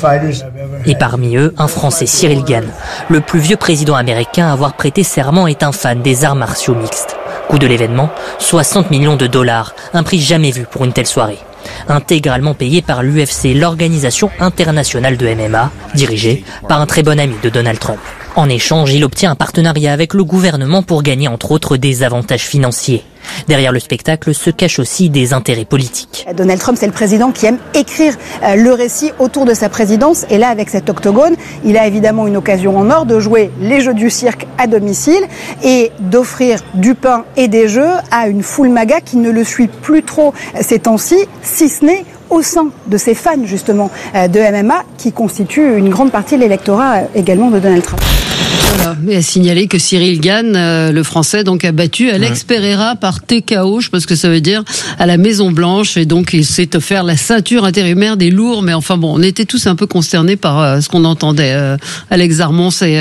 Et parmi eux, un Français, Cyril Gane. Le plus vieux président américain à avoir prêté serment est un fan des arts martiaux mixtes. Coût de l'événement, 60 millions de dollars, un prix jamais vu pour une telle soirée. Intégralement payé par l'UFC, l'organisation internationale de MMA, dirigée par un très bon ami de Donald Trump. En échange, il obtient un partenariat avec le gouvernement pour gagner entre autres des avantages financiers. Derrière le spectacle se cachent aussi des intérêts politiques. Donald Trump, c'est le président qui aime écrire le récit autour de sa présidence. Et là, avec cet octogone, il a évidemment une occasion en or de jouer les jeux du cirque à domicile et d'offrir du pain et des jeux à une foule MAGA qui ne le suit plus trop ces temps-ci, si ce n'est au sein de ses fans justement de MMA qui constituent une grande partie de l'électorat également de Donald Trump. Voilà, mais à signaler que Cyril Gane, le français, donc a battu Alex Pereira par TKO, je pense que ça veut dire, à la Maison Blanche, et donc il s'est offert la ceinture intérimaire des lourds, mais enfin bon, on était tous un peu consternés par ce qu'on entendait. Alex Darmon, c'est...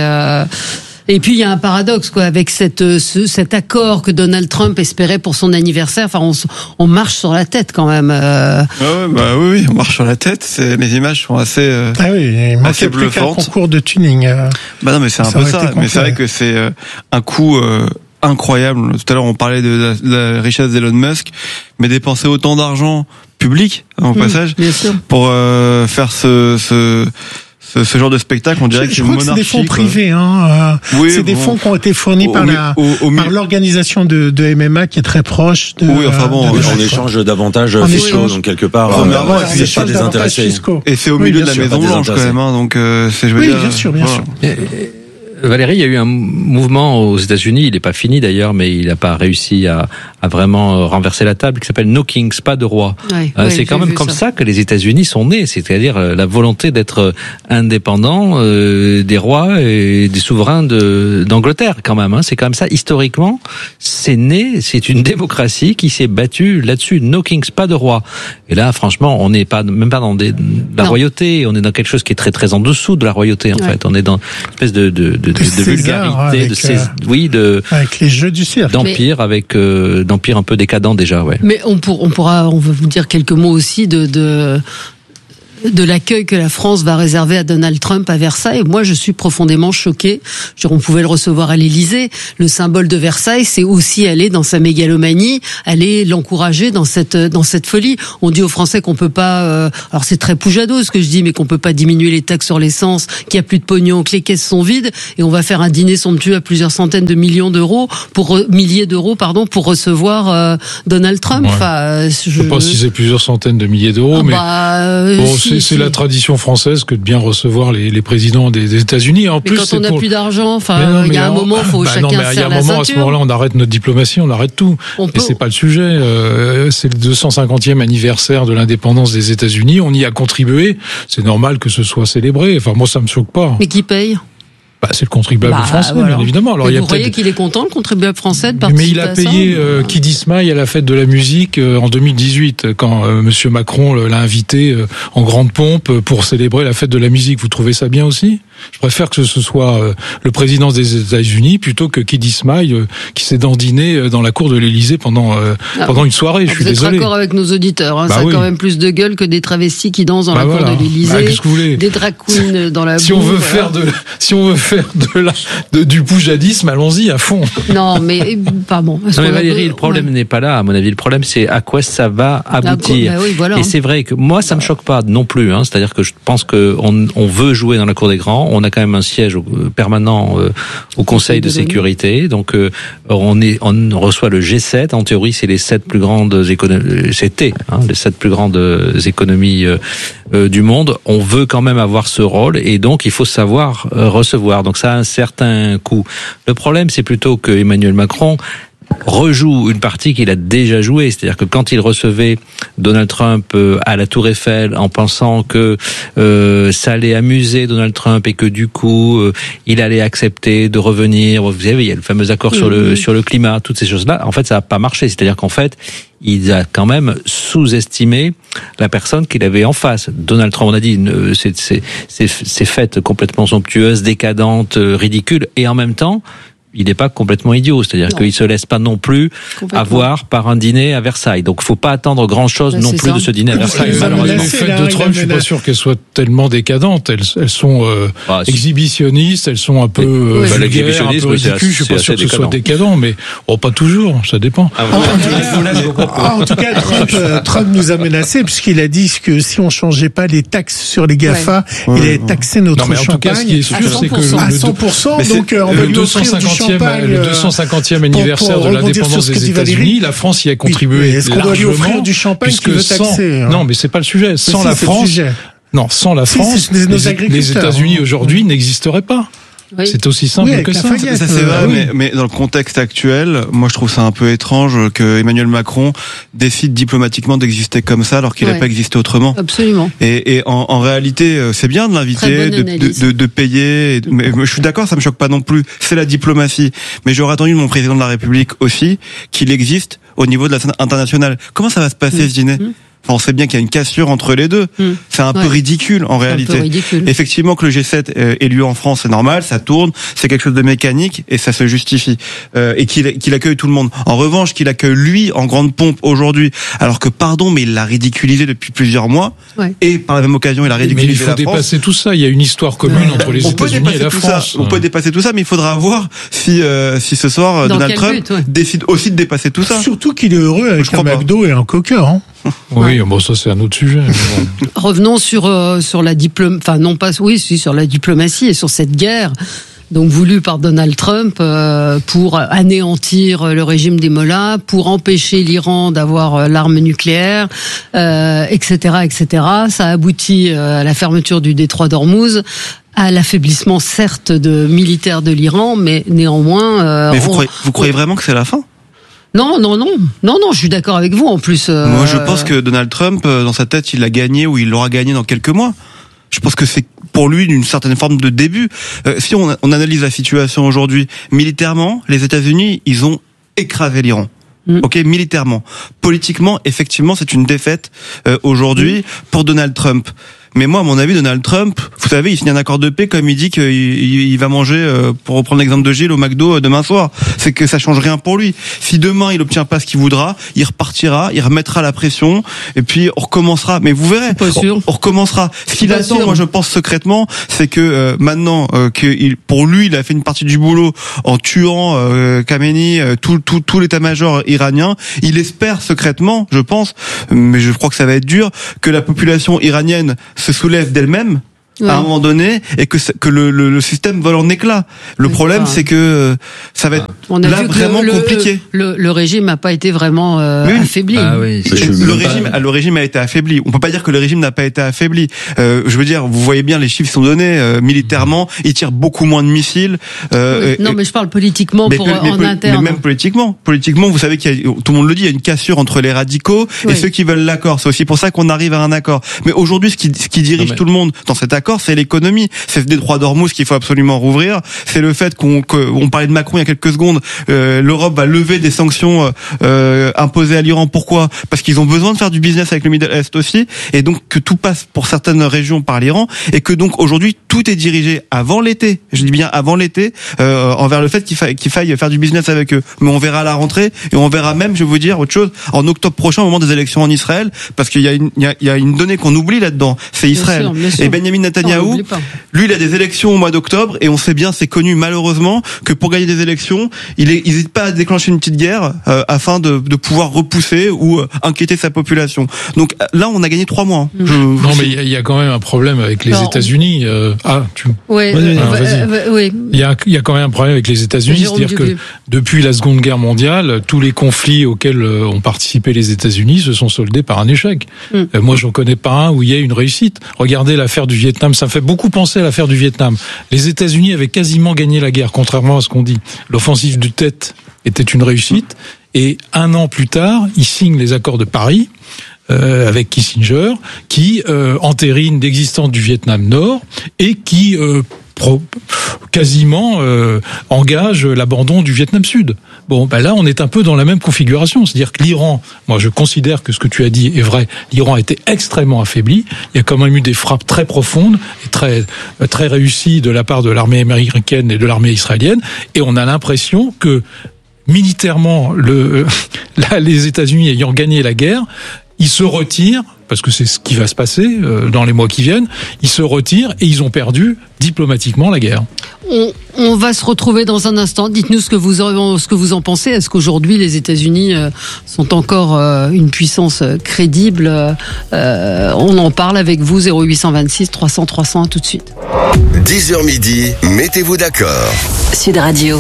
Et puis il y a un paradoxe quoi avec cet accord que Donald Trump espérait pour son anniversaire. Enfin, on marche sur la tête quand même. Oui, on marche sur la tête. Les images sont assez il manquait plus qu'un concours de tuning. Non, mais c'est un peu ça. Mais c'est vrai que c'est un coup incroyable. Tout à l'heure, on parlait de la richesse d'Elon Musk, mais dépenser autant d'argent public, au passage, pour faire ce genre de spectacle, on dirait que c'est une monarchie. C'est des fonds privés, hein. C'est des fonds qui ont été fournis par l'organisation de MMA qui est très proche de. Oui, enfin bon, en échange d'avantages fiscaux, donc quelque part, c'est pas désintéressé. Et c'est au milieu de la Maison Blanche quand même, hein, donc c'est. Oui, bien sûr. Valérie, il y a eu un mouvement aux États-Unis, il n'est pas fini d'ailleurs, mais il n'a pas réussi à vraiment renverser la table, qui s'appelle No Kings, pas de roi. C'est quand même comme ça que les États-Unis sont nés, c'est-à-dire la volonté d'être indépendant des rois et des souverains d'Angleterre quand même. Hein. C'est quand même ça, historiquement, c'est né, c'est une démocratie qui s'est battue là-dessus. No Kings, pas de roi. Et là, franchement, on n'est même pas dans la royauté, on est dans quelque chose qui est très très en dessous de la royauté en fait. On est dans une espèce de vulgarité, avec les jeux du cirque, d'empire, d'empire un peu décadent déjà, ouais. Mais on va vous dire quelques mots aussi de l'accueil que la France va réserver à Donald Trump à Versailles. Moi, je suis profondément choquée. On pouvait le recevoir à l'Élysée. Le symbole de Versailles, c'est aussi aller dans sa mégalomanie, aller l'encourager dans cette folie. On dit aux Français qu'on peut pas, alors c'est très poujado ce que je dis, mais qu'on peut pas diminuer les taxes sur l'essence, qu'il y a plus de pognon, que les caisses sont vides, et on va faire un dîner somptueux à plusieurs centaines de milliers d'euros pour recevoir Donald Trump. Ouais. Enfin, je sais pas si c'est plusieurs centaines de milliers d'euros, mais c'est la tradition française que de bien recevoir les présidents des États-Unis. En plus, quand on n'a plus d'argent, il y a un moment, faut chacun serre la ceinture. Il y a un moment, à ce moment-là, on arrête notre diplomatie, on arrête tout. Et c'est pas le sujet. C'est le 250e anniversaire de l'indépendance des États-Unis. On y a contribué. C'est normal que ce soit célébré. Enfin, moi, ça me choque pas. Mais qui paye ? C'est le contribuable français, bien évidemment. Alors, vous croyez qu'il est content, le contribuable français, de participer à ça ? Mais il a payé Kid Ismail à la fête de la musique en 2018, quand Monsieur Macron l'a invité en grande pompe pour célébrer la fête de la musique. Vous trouvez ça bien aussi ? Je préfère que ce soit le président des États-Unis plutôt que Kid Ismail qui s'est dandiné dans la cour de l'Élysée pendant une soirée. Je suis désolé. Vous êtes d'accord avec nos auditeurs, hein, ça a quand même plus de gueule que des travestis qui dansent dans la cour de l'Élysée, des drag queens dans la boue. Si on veut faire du poujadisme, allons-y à fond. Non, mais pardon. Non, mais Valérie, le problème n'est pas là, à mon avis. Le problème, c'est à quoi ça va aboutir. Et c'est vrai que moi, ça me choque pas non plus. Hein. C'est-à-dire que je pense qu'on veut jouer dans la cour des grands. On a quand même un siège permanent au Conseil de sécurité. Donc, on reçoit le G7. En théorie, c'est les 7 plus grandes économies. C'était les 7 plus grandes économies du monde. On veut quand même avoir ce rôle, et donc il faut savoir recevoir. Donc ça a un certain coût. Le problème, c'est plutôt que Emmanuel Macron rejoue une partie qu'il a déjà jouée, c'est-à-dire que quand il recevait Donald Trump à la Tour Eiffel en pensant que ça allait amuser Donald Trump et que du coup il allait accepter de revenir, vous savez, il y a le fameux accord sur le climat, toutes ces choses-là, en fait ça n'a pas marché, c'est-à-dire qu'en fait il a quand même sous-estimé la personne qu'il avait en face. Donald Trump, on a dit, c'est fêtes complètement somptueuses, décadentes, ridicules, et en même temps il n'est pas complètement idiot, c'est-à-dire qu'il se laisse pas non plus avoir par un dîner à Versailles. Donc, faut pas attendre grand-chose non plus de ce dîner à Versailles. Malheureusement, les fêtes de Trump, je suis pas sûr qu'elles soient tellement décadentes. Elles sont exhibitionnistes, elles sont un peu vulgaires, un peu ridicules. Je suis pas sûr que ce soit décadent, mais pas toujours. Ça dépend. En tout cas, Trump nous a menacés puisqu'il a dit que si on changeait pas les taxes sur les GAFA, il allait taxer notre champagne. En tout cas, ce qui est sûr, c'est que à 100%. Donc, on va lui offrir du champagne. Le 250e anniversaire de l'indépendance des États-Unis, la France y a contribué largement, du champagne puisque non, mais c'est pas le sujet. Sans la France, les États-Unis aujourd'hui n'existeraient pas. Oui. C'est aussi simple que ça. Ça c'est vrai, mais dans le contexte actuel, moi je trouve ça un peu étrange que Emmanuel Macron décide diplomatiquement d'exister comme ça alors qu'il n'a pas existé autrement. Absolument. Et en réalité, c'est bien de l'inviter, de payer. Mais je suis d'accord, ça me choque pas non plus. C'est la diplomatie. Mais j'aurais attendu de mon président de la République aussi qu'il existe au niveau de la scène internationale. Comment ça va se passer ce dîner ? Enfin, on sait bien qu'il y a une cassure entre les deux. C'est un peu ridicule en réalité. Effectivement, que le G7 ait lieu en France, c'est normal, ça tourne, c'est quelque chose de mécanique et ça se justifie. Et qu'il accueille tout le monde. En revanche, qu'il accueille lui en grande pompe aujourd'hui, alors que pardon, mais il l'a ridiculisé depuis plusieurs mois. Et par la même occasion, il a ridiculisé la France. Mais il faut dépasser tout ça. Il y a une histoire commune entre les États-Unis et la France. On peut dépasser tout ça, mais il faudra voir si ce soir Donald Trump décide aussi de dépasser tout ça. Surtout qu'il est heureux avec un McDo et un Coca. Hein. Oui, bon, ça c'est un autre sujet. Bon. Revenons sur la sur la diplomatie et sur cette guerre. Donc voulue par Donald Trump pour anéantir le régime des Mollahs, pour empêcher l'Iran d'avoir l'arme nucléaire, etc., etc. Ça aboutit à la fermeture du détroit d'Ormuz, à l'affaiblissement certes militaire de l'Iran, mais néanmoins. Mais vous croyez vraiment que c'est la fin ? Non, je suis d'accord avec vous en plus. Moi, je pense que Donald Trump, dans sa tête, il l'a gagné ou il l'aura gagné dans quelques mois. Je pense que c'est pour lui une certaine forme de début. Si on analyse la situation aujourd'hui, militairement, les États-Unis, ils ont écrasé l'Iran. Ok, militairement. Politiquement, effectivement, c'est une défaite aujourd'hui pour Donald Trump. Mais moi, à mon avis, Donald Trump, vous savez, il signe un accord de paix comme il dit qu'il va manger, pour reprendre l'exemple de Gilles, au McDo demain soir. C'est que ça change rien pour lui. Si demain il obtient pas ce qu'il voudra, il repartira, il remettra la pression, et puis on recommencera. Mais vous verrez, on recommenera. Ce qu'il attend, moi je pense secrètement, c'est que maintenant pour lui, il a fait une partie du boulot en tuant Khamenei, tout l'état-major iranien. Il espère secrètement, je pense, mais je crois que ça va être dur, que la population iranienne se soulève d'elle-même à un moment donné et que le système vole en éclats. Le problème, c'est que ça va être vraiment compliqué. Le régime n'a pas été vraiment affaibli. Le régime a été affaibli. On peut pas dire que le régime n'a pas été affaibli. Je veux dire, vous voyez bien, les chiffres sont donnés. Militairement, ils tirent beaucoup moins de missiles. Non, mais je parle politiquement en interne. Mais même politiquement, vous savez tout le monde le dit, il y a une cassure entre les radicaux et ceux qui veulent l'accord. C'est aussi pour ça qu'on arrive à un accord. Mais aujourd'hui, ce qui dirige tout le monde dans cet accord, c'est l'économie. C'est ce détroit d'Ormuz qu'il faut absolument rouvrir. C'est le fait qu'on parlait de Macron il y a quelques secondes. L'Europe va lever des sanctions imposées à l'Iran. Pourquoi ? Parce qu'ils ont besoin de faire du business avec le Middle East aussi, et donc que tout passe pour certaines régions par l'Iran, et que donc aujourd'hui tout est dirigé avant l'été. Je dis bien avant l'été, envers le fait qu'il faille faire du business avec eux. Mais on verra à la rentrée, et on verra même, je vais vous dire autre chose, en octobre prochain, au moment des élections en Israël, parce qu'il y a une donnée qu'on oublie là-dedans, c'est Israël. Bien sûr. Et Benjamin Netanyahou, lui, il a des élections au mois d'octobre, et on sait bien, c'est connu malheureusement, que pour gagner des élections, il n'hésite pas à déclencher une petite guerre afin de pouvoir repousser ou inquiéter sa population. Donc là, on a gagné 3 mois. Non, mais il y a quand même un problème avec les États-Unis. Oui. Il y a quand même un problème avec les États-Unis, c'est-à-dire que depuis la Seconde Guerre mondiale, tous les conflits auxquels ont participé les États-Unis se sont soldés par un échec. Moi, j'en connais pas un où il y a une réussite. Regardez l'affaire du Vietnam, ça me fait beaucoup penser à l'affaire du Vietnam. Les États-Unis avaient quasiment gagné la guerre, contrairement à ce qu'on dit. L'offensive du Tet était une réussite, et 1 an plus tard, ils signent les accords de Paris avec Kissinger, qui entérine l'existence du Vietnam Nord et qui quasiment engage l'abandon du Vietnam Sud. Bon, là, on est un peu dans la même configuration. C'est-à-dire que l'Iran, moi, je considère que ce que tu as dit est vrai. L'Iran a été extrêmement affaibli. Il y a quand même eu des frappes très profondes et très, très réussies de la part de l'armée américaine et de l'armée israélienne. Et on a l'impression que, militairement, les États-Unis ayant gagné la guerre, ils se retirent, parce que c'est ce qui va se passer dans les mois qui viennent, ils se retirent et ils ont perdu diplomatiquement la guerre. On va se retrouver dans un instant. Dites-nous ce que vous en pensez. Est-ce qu'aujourd'hui les États-Unis sont encore une puissance crédible ? On en parle avec vous, 0826 300 300, tout de suite. 10h midi, mettez-vous d'accord. Sud Radio.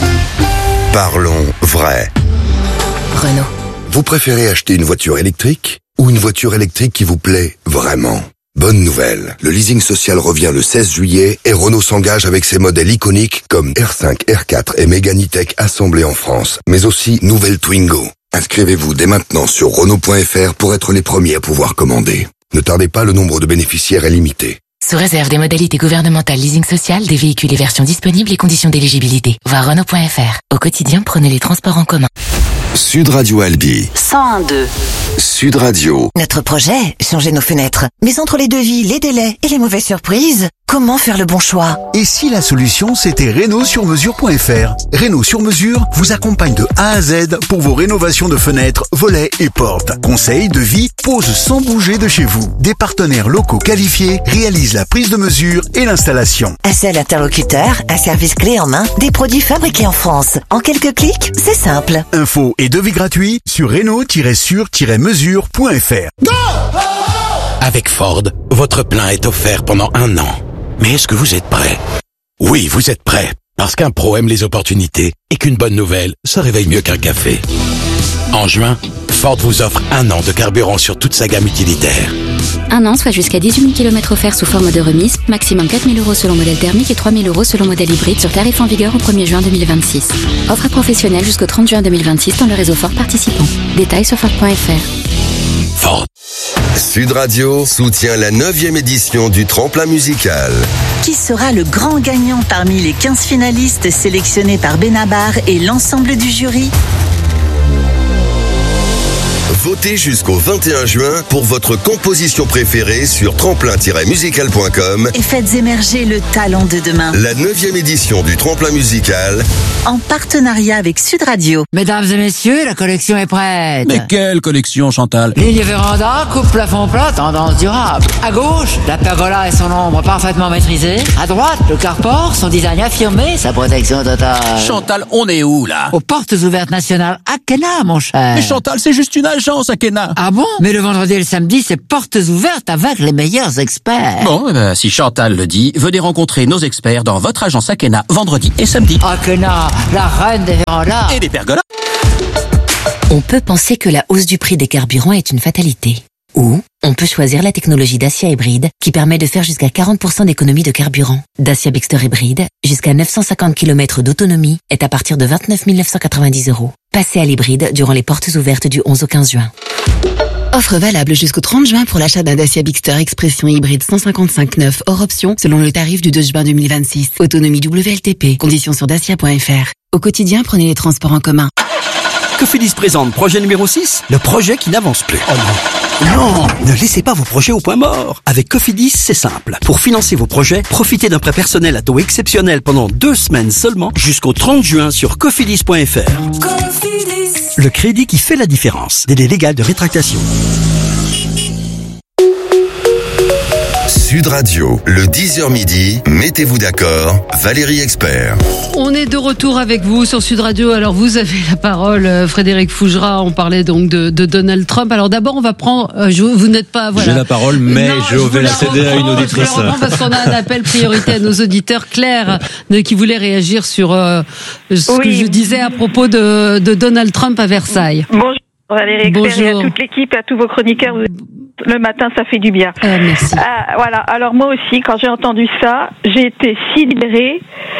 Parlons vrai. Renault. Vous préférez acheter une voiture électrique ou une voiture électrique qui vous plaît vraiment ? Bonne nouvelle, le leasing social revient le 16 juillet et Renault s'engage avec ses modèles iconiques comme R5, R4 et Mégane E-Tech assemblés en France, mais aussi nouvelle Twingo. Inscrivez-vous dès maintenant sur Renault.fr pour être les premiers à pouvoir commander. Ne tardez pas, le nombre de bénéficiaires est limité. Sous réserve des modalités gouvernementales leasing social, des véhicules et versions disponibles et conditions d'éligibilité. Voir Renault.fr. Au quotidien, prenez les transports en commun. Sud Radio Albi 101.2 Sud Radio. Notre projet, changer nos fenêtres. Mais entre les devis, les délais et les mauvaises surprises, comment faire le bon choix? Et si la solution, c'était Renault-sur-mesure.fr? Renault sur mesure vous accompagne de A à Z pour vos rénovations de fenêtres, volets et portes. Conseils, devis, pose sans bouger de chez vous. Des partenaires locaux qualifiés réalisent la prise de mesure et l'installation. Un seul interlocuteur, un service clé en main, des produits fabriqués en France. En quelques clics, c'est simple. Infos et devis gratuits sur Renault-sur-mesure.fr. Go! Avec Ford, votre plein est offert pendant 1 an. Mais est-ce que vous êtes prêt? Oui, vous êtes prêt. Parce qu'un pro aime les opportunités et qu'une bonne nouvelle se réveille mieux qu'un café. En juin, Ford vous offre 1 an de carburant sur toute sa gamme utilitaire. 1 an, soit jusqu'à 18 000 km offerts sous forme de remise, maximum 4 000 € selon modèle thermique et 3 000 € selon modèle hybride sur tarif en vigueur au 1er juin 2026. Offre à professionnels jusqu'au 30 juin 2026 dans le réseau Ford participant. Détails sur Ford.fr. Ford. Sud Radio soutient la 9e édition du Tremplin musical. Qui sera le grand gagnant parmi les 15 finalistes sélectionnés par Benabar et l'ensemble du jury? Votez jusqu'au 21 juin pour votre composition préférée sur tremplin-musical.com et faites émerger le talent de demain. La 9e édition du Tremplin musical en partenariat avec Sud Radio. Mesdames et messieurs, la collection est prête. Mais quelle collection, Chantal? Ligne véranda, coupe plafond plat, tendance durable. À gauche, la pergola et son ombre parfaitement maîtrisée. À droite, le carport, son design affirmé, sa protection totale. Chantal, on est où là? Aux portes ouvertes nationales Akena, mon cher. Mais Chantal, c'est juste une agence Akena. Ah bon? Mais le vendredi et le samedi, c'est portes ouvertes avec les meilleurs experts. Bon, si Chantal le dit, venez rencontrer nos experts dans votre agence Akena vendredi et samedi. Akena, la reine des vérandas. Et des pergolas. On peut penser que la hausse du prix des carburants est une fatalité. Ou on peut choisir la technologie Dacia hybride qui permet de faire jusqu'à 40% d'économie de carburant. Dacia Bigster hybride, jusqu'à 950 km d'autonomie, est à partir de 29 990 €. Passez à l'hybride durant les portes ouvertes du 11 au 15 juin. Offre valable jusqu'au 30 juin pour l'achat d'un Dacia Bigster Expression hybride 155/9 hors option selon le tarif du 2 juin 2026. Autonomie WLTP. Conditions sur dacia.fr. Au quotidien, prenez les transports en commun. Cofidis présente projet numéro 6, le projet qui n'avance plus. Oh non. Non, ne laissez pas vos projets au point mort. Avec Cofidis, c'est simple. Pour financer vos projets, profitez d'un prêt personnel à taux exceptionnel pendant 2 semaines seulement jusqu'au 30 juin sur cofidis.fr. Cofidis. Le crédit qui fait la différence. Délai légal de rétractation. Sud Radio, le 10h midi, mettez-vous d'accord, Valérie Expert. On est de retour avec vous sur Sud Radio. Alors vous avez la parole, Frédéric Fougera. On parlait donc de Donald Trump. Alors d'abord on va prendre. Vous n'êtes pas. Voilà. J'ai la parole, mais non, je vais la céder à une auditrice. Je la parce qu'on a un appel priorité à nos auditeurs. Claire, qui voulait réagir sur ce que je disais à propos de Donald Trump à Versailles. Bonjour Valérie Expert et à toute l'équipe, à tous vos chroniqueurs. Le matin, ça fait du bien. Merci. Voilà. Alors moi aussi, quand j'ai entendu ça, j'ai été sidérée,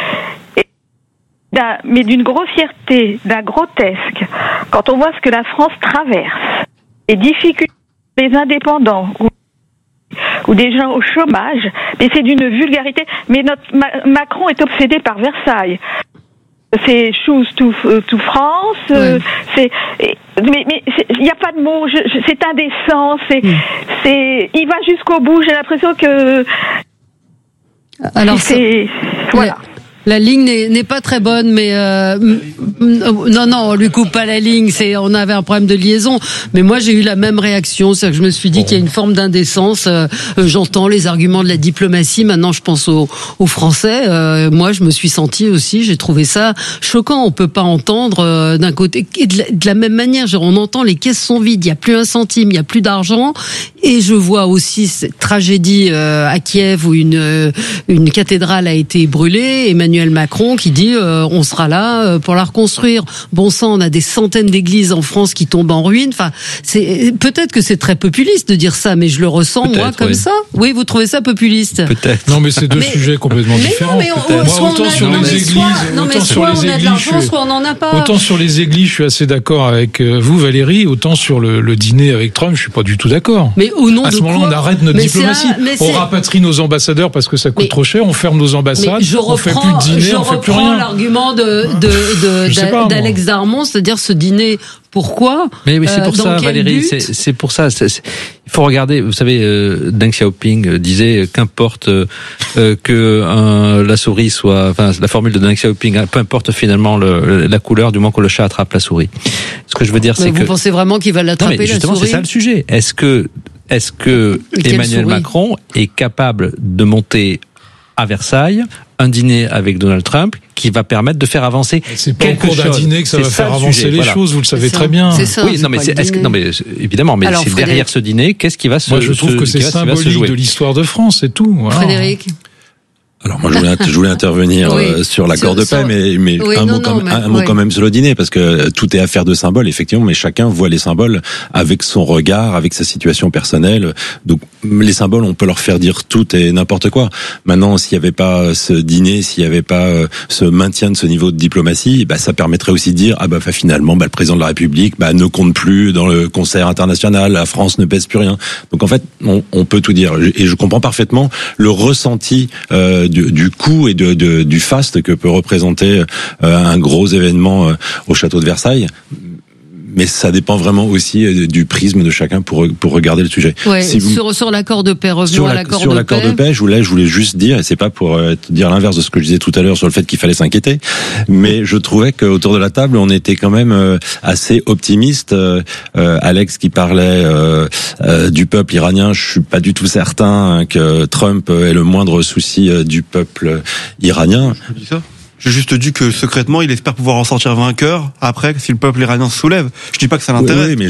mais d'une grossièreté, d'un grotesque. Quand on voit ce que la France traverse, les difficultés des indépendants ou des gens au chômage, mais c'est d'une vulgarité. Mais Macron est obsédé par Versailles. C'est chose tout France. C'est mais il n'y a pas de mots. C'est indécent. Il va jusqu'au bout. J'ai l'impression que alors voilà. La ligne n'est pas très bonne, mais non, on lui coupe pas la ligne. On avait un problème de liaison, mais moi j'ai eu la même réaction, c'est que je me suis dit qu'il y a une forme d'indécence. J'entends les arguments de la diplomatie. Maintenant, je pense aux Français. Moi, je me suis sentie aussi. J'ai trouvé ça choquant. On peut pas entendre d'un côté et de la même manière. On entend les caisses sont vides. Il y a plus un centime. Il y a plus d'argent. Et je vois aussi cette tragédie à Kiev où une cathédrale a été brûlée. Emmanuel Macron qui dit on sera là pour la reconstruire. Bon sang, on a des centaines d'églises en France qui tombent en ruine. Enfin, peut-être que c'est très populiste de dire ça, mais je le ressens moi comme ça. Oui, vous trouvez ça populiste? Peut-être. Non, mais c'est deux sujets complètement différents. Autant sur les églises, soit on en a pas. Autant sur les églises, je suis assez d'accord avec vous, Valérie. Autant sur le dîner avec Trump, je suis pas du tout d'accord. Mais au nom à ce moment-là, on arrête notre diplomatie. On rapatrie nos ambassadeurs parce que ça coûte trop cher. On ferme nos ambassades. On fait plus de dîner, on fait plus rien. Je reprends l'argument d'Alex Darmon, c'est-à-dire ce dîner. Pourquoi? Mais c'est pour ça, Valérie. C'est pour ça. Il faut regarder. Vous savez, Deng Xiaoping disait qu'importe que la souris soit. Enfin, la formule de Deng Xiaoping, peu importe finalement la couleur, du moment que le chat attrape la souris. Ce que je veux dire, c'est que. Vous pensez vraiment qu'il va l'attraper, la souris? Justement, c'est ça le sujet. Est-ce que Emmanuel Macron est capable de monter à Versailles un dîner avec Donald Trump qui va permettre de faire avancer c'est pas quelque au cours d'un dîner que ça va faire avancer les choses, vous le savez très bien. C'est ça, oui, non mais évidemment, mais c'est derrière ce dîner, qu'est-ce qui va se jouer? Moi je trouve que c'est symbolique de l'histoire de France, c'est tout. Voilà. Frédéric. Alors moi je voulais intervenir sur l'accord de paix, mais un mot quand même sur le dîner, parce que tout est affaire de symboles, effectivement, mais chacun voit les symboles avec son regard, avec sa situation personnelle. Donc les symboles, on peut leur faire dire tout et n'importe quoi. Maintenant, s'il n'y avait pas ce dîner, s'il n'y avait pas ce maintien de ce niveau de diplomatie, ça permettrait aussi de dire finalement le président de la République ne compte plus dans le concert international, la France ne pèse plus rien. Donc en fait, on peut tout dire, et je comprends parfaitement le ressenti du coût et du faste que peut représenter un gros événement au château de Versailles. Mais ça dépend vraiment aussi du prisme de chacun pour regarder le sujet. Ouais, sur l'accord de paix, revenons à l'accord de paix. Sur l'accord de paix, je voulais juste dire, et c'est pas pour dire l'inverse de ce que je disais tout à l'heure sur le fait qu'il fallait s'inquiéter, mais je trouvais qu'autour de la table, on était quand même assez optimiste. Alex qui parlait du peuple iranien, je suis pas du tout certain que Trump ait le moindre souci du peuple iranien. Je dis ça. J'ai juste dit que secrètement, il espère pouvoir en sortir vainqueur après, si le peuple iranien se soulève. Je dis pas que ça l'intéresse. Oui, mais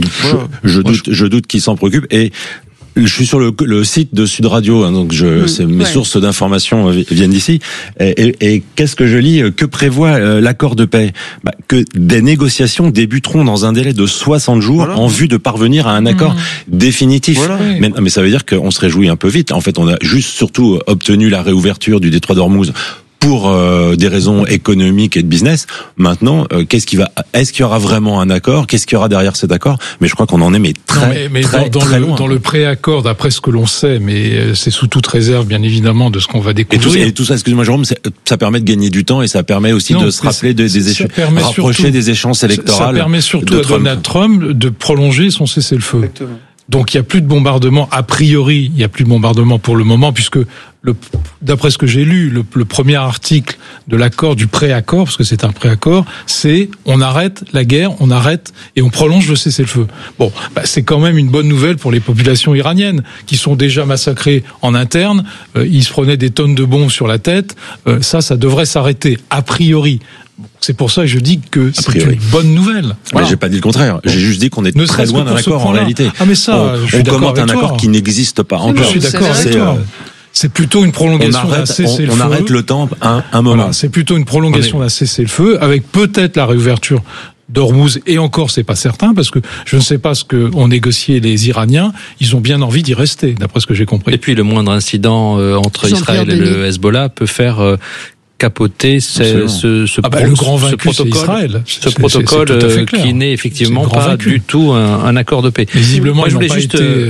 je doute qu'il s'en préoccupe. Et je suis sur le site de Sud Radio, donc mes sources d'information viennent d'ici. Et qu'est-ce que je lis? Que prévoit l'accord de paix? Que des négociations débuteront dans un délai de 60 jours en vue de parvenir à un accord définitif. Voilà. Mais ça veut dire qu'on se réjouit un peu vite. En fait, on a juste surtout obtenu la réouverture du détroit d'Ormuz pour des raisons économiques et de business. Maintenant, est-ce qu'il y aura vraiment un accord? Qu'est-ce qu'il y aura derrière cet accord? Mais je crois qu'on en est très loin. Dans le préaccord, d'après ce que l'on sait, mais c'est sous toute réserve, bien évidemment, de ce qu'on va découvrir. Et tout ça, excusez-moi Jérôme, ça permet de gagner du temps et ça permet aussi de se rappeler rapprocher des échéances électorales. Ça permet surtout à Donald Trump de prolonger son cessez-le-feu. Exactement. Donc il n'y a plus de bombardement, a priori, il n'y a plus de bombardement pour le moment, puisque d'après ce que j'ai lu, le premier article de l'accord, du préaccord, parce que c'est un préaccord, c'est on arrête la guerre, on arrête et on prolonge le cessez-le-feu. Bon, c'est quand même une bonne nouvelle pour les populations iraniennes, qui sont déjà massacrées en interne, ils se prenaient des tonnes de bombes sur la tête, ça devrait s'arrêter, a priori. C'est pour ça que je dis que c'est une bonne nouvelle. Voilà. Mais j'ai pas dit le contraire. J'ai juste dit qu'on est très loin d'un accord en réalité. Ah mais ça, on commente un accord qui n'existe pas encore. Je suis d'accord avec toi. C'est plutôt une prolongation d'un cessez-le-feu. On arrête le temps un moment. Voilà, c'est plutôt une prolongation d'un cessez-le-feu avec peut-être la réouverture d'Ormuz, et encore c'est pas certain parce que je ne sais pas ce que ont négocié les Iraniens, ils ont bien envie d'y rester d'après ce que j'ai compris. Et puis le moindre incident entre Israël et le Hezbollah peut faire capoter le grand vaincu, c'est Israël. Ce protocole qui n'est effectivement pas du tout un accord de paix. Visiblement, ils n'ont pas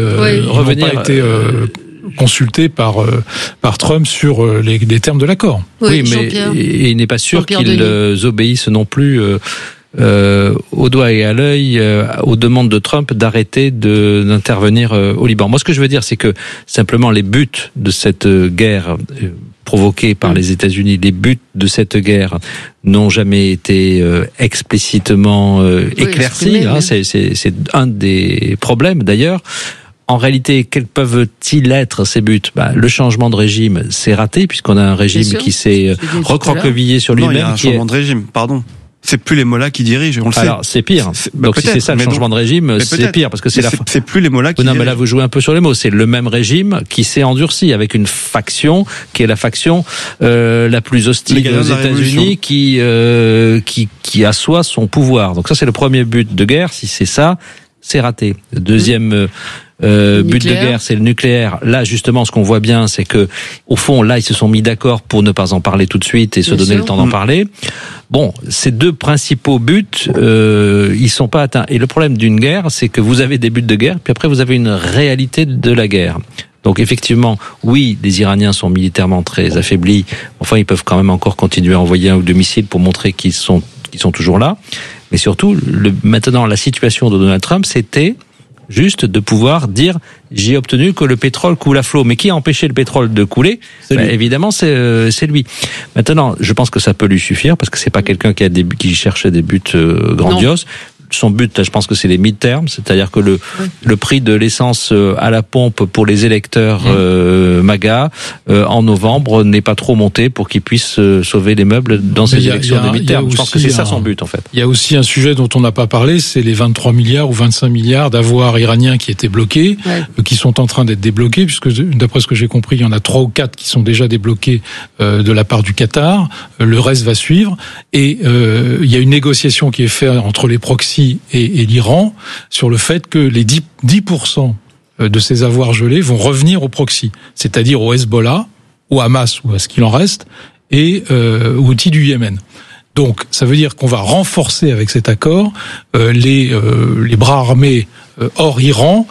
été consulté par Trump sur les termes de l'accord. Oui, mais il n'est pas sûr qu'ils obéissent non plus au doigt et à l'œil aux demandes de Trump d'arrêter d'intervenir au Liban. Moi, ce que je veux dire, c'est que simplement les buts de cette guerre provoquée par les États-Unis, les buts de cette guerre n'ont jamais été explicitement éclaircis. C'est un des problèmes d'ailleurs. En réalité, quels peuvent-ils être ces buts? Le changement de régime, c'est raté puisqu'on a un régime qui s'est recroquevillé sur lui-même. Non, il y a un changement de régime, pardon. C'est plus les mollahs qui dirigent, on le sait. Alors, c'est pire. Donc, si c'est ça le changement de régime, c'est pire, parce que c'est plus les mollahs qui dirigent. Non, mais là, vous jouez un peu sur les mots. C'est le même régime qui s'est endurci avec une faction qui est la faction la plus hostile aux États-Unis, qui assoit son pouvoir. Donc ça, c'est le premier but de guerre. Si c'est ça, c'est raté. Le deuxième but de guerre, c'est le nucléaire. Là, justement, ce qu'on voit bien, c'est que, au fond, là, ils se sont mis d'accord pour ne pas en parler tout de suite et se donner le temps d'en parler. Bon, ces deux principaux buts, ils sont pas atteints. Et le problème d'une guerre, c'est que vous avez des buts de guerre, puis après vous avez une réalité de la guerre. Donc effectivement, oui, les Iraniens sont militairement très affaiblis. Enfin, ils peuvent quand même encore continuer à envoyer 1 ou 2 missiles pour montrer qu'ils sont toujours là. Mais surtout, maintenant, la situation de Donald Trump, c'était juste de pouvoir dire j'ai obtenu que le pétrole coule à flot. Mais qui a empêché le pétrole de couler ? Évidemment, c'est lui. Maintenant, je pense que ça peut lui suffire parce que c'est pas quelqu'un qui cherchait des buts grandioses. Non. Son but, je pense que c'est les mid-terms, c'est-à-dire que le prix de l'essence à la pompe pour les électeurs MAGA en novembre n'est pas trop monté pour qu'ils puissent sauver les meubles dans ces élections de mid-terms. Je pense que c'est ça son but en fait. Il y a aussi un sujet dont on n'a pas parlé, c'est les 23 milliards ou 25 milliards d'avoirs iraniens qui étaient bloqués, qui sont en train d'être débloqués, puisque d'après ce que j'ai compris, il y en a 3 ou 4 qui sont déjà débloqués de la part du Qatar. Le reste va suivre. Et il y a une négociation qui est faite entre les proxys et l'Iran sur le fait que les 10% de ces avoirs gelés vont revenir aux proxys, c'est-à-dire au Hezbollah, au Hamas ou à ce qu'il en reste, et aux Houthis du Yémen. Donc ça veut dire qu'on va renforcer avec cet accord les bras armés hors Iran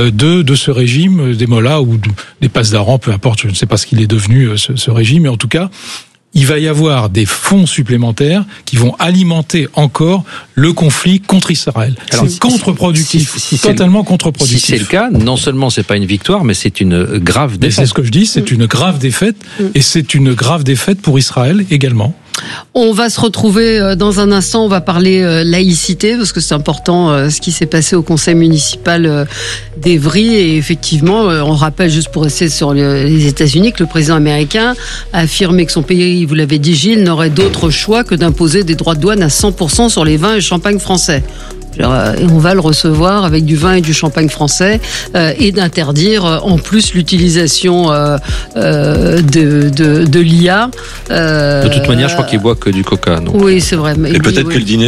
de ce régime des mollahs ou des pasdaran, peu importe, je ne sais pas ce qu'il est devenu ce régime, mais en tout cas il va y avoir des fonds supplémentaires qui vont alimenter encore le conflit contre Israël. C'est contre-productif, totalement contre-productif. Si c'est le cas, non seulement c'est pas une victoire, mais c'est une grave défaite. C'est ce que je dis, c'est une grave défaite, et c'est une grave défaite pour Israël également. On va se retrouver dans un instant, on va parler laïcité, parce que c'est important ce qui s'est passé au conseil municipal d'Evry. Et effectivement, on rappelle, juste pour rester sur les États-Unis, que le président américain a affirmé que son pays, vous l'avez dit Gilles, n'aurait d'autre choix que d'imposer des droits de douane à 100% sur les vins et champagne français. Et on va le recevoir avec du vin et du champagne français et d'interdire en plus l'utilisation de l'IA. De toute manière, je crois qu'il boit que du coca. Donc. Oui, c'est vrai. Et peut-être que le dîner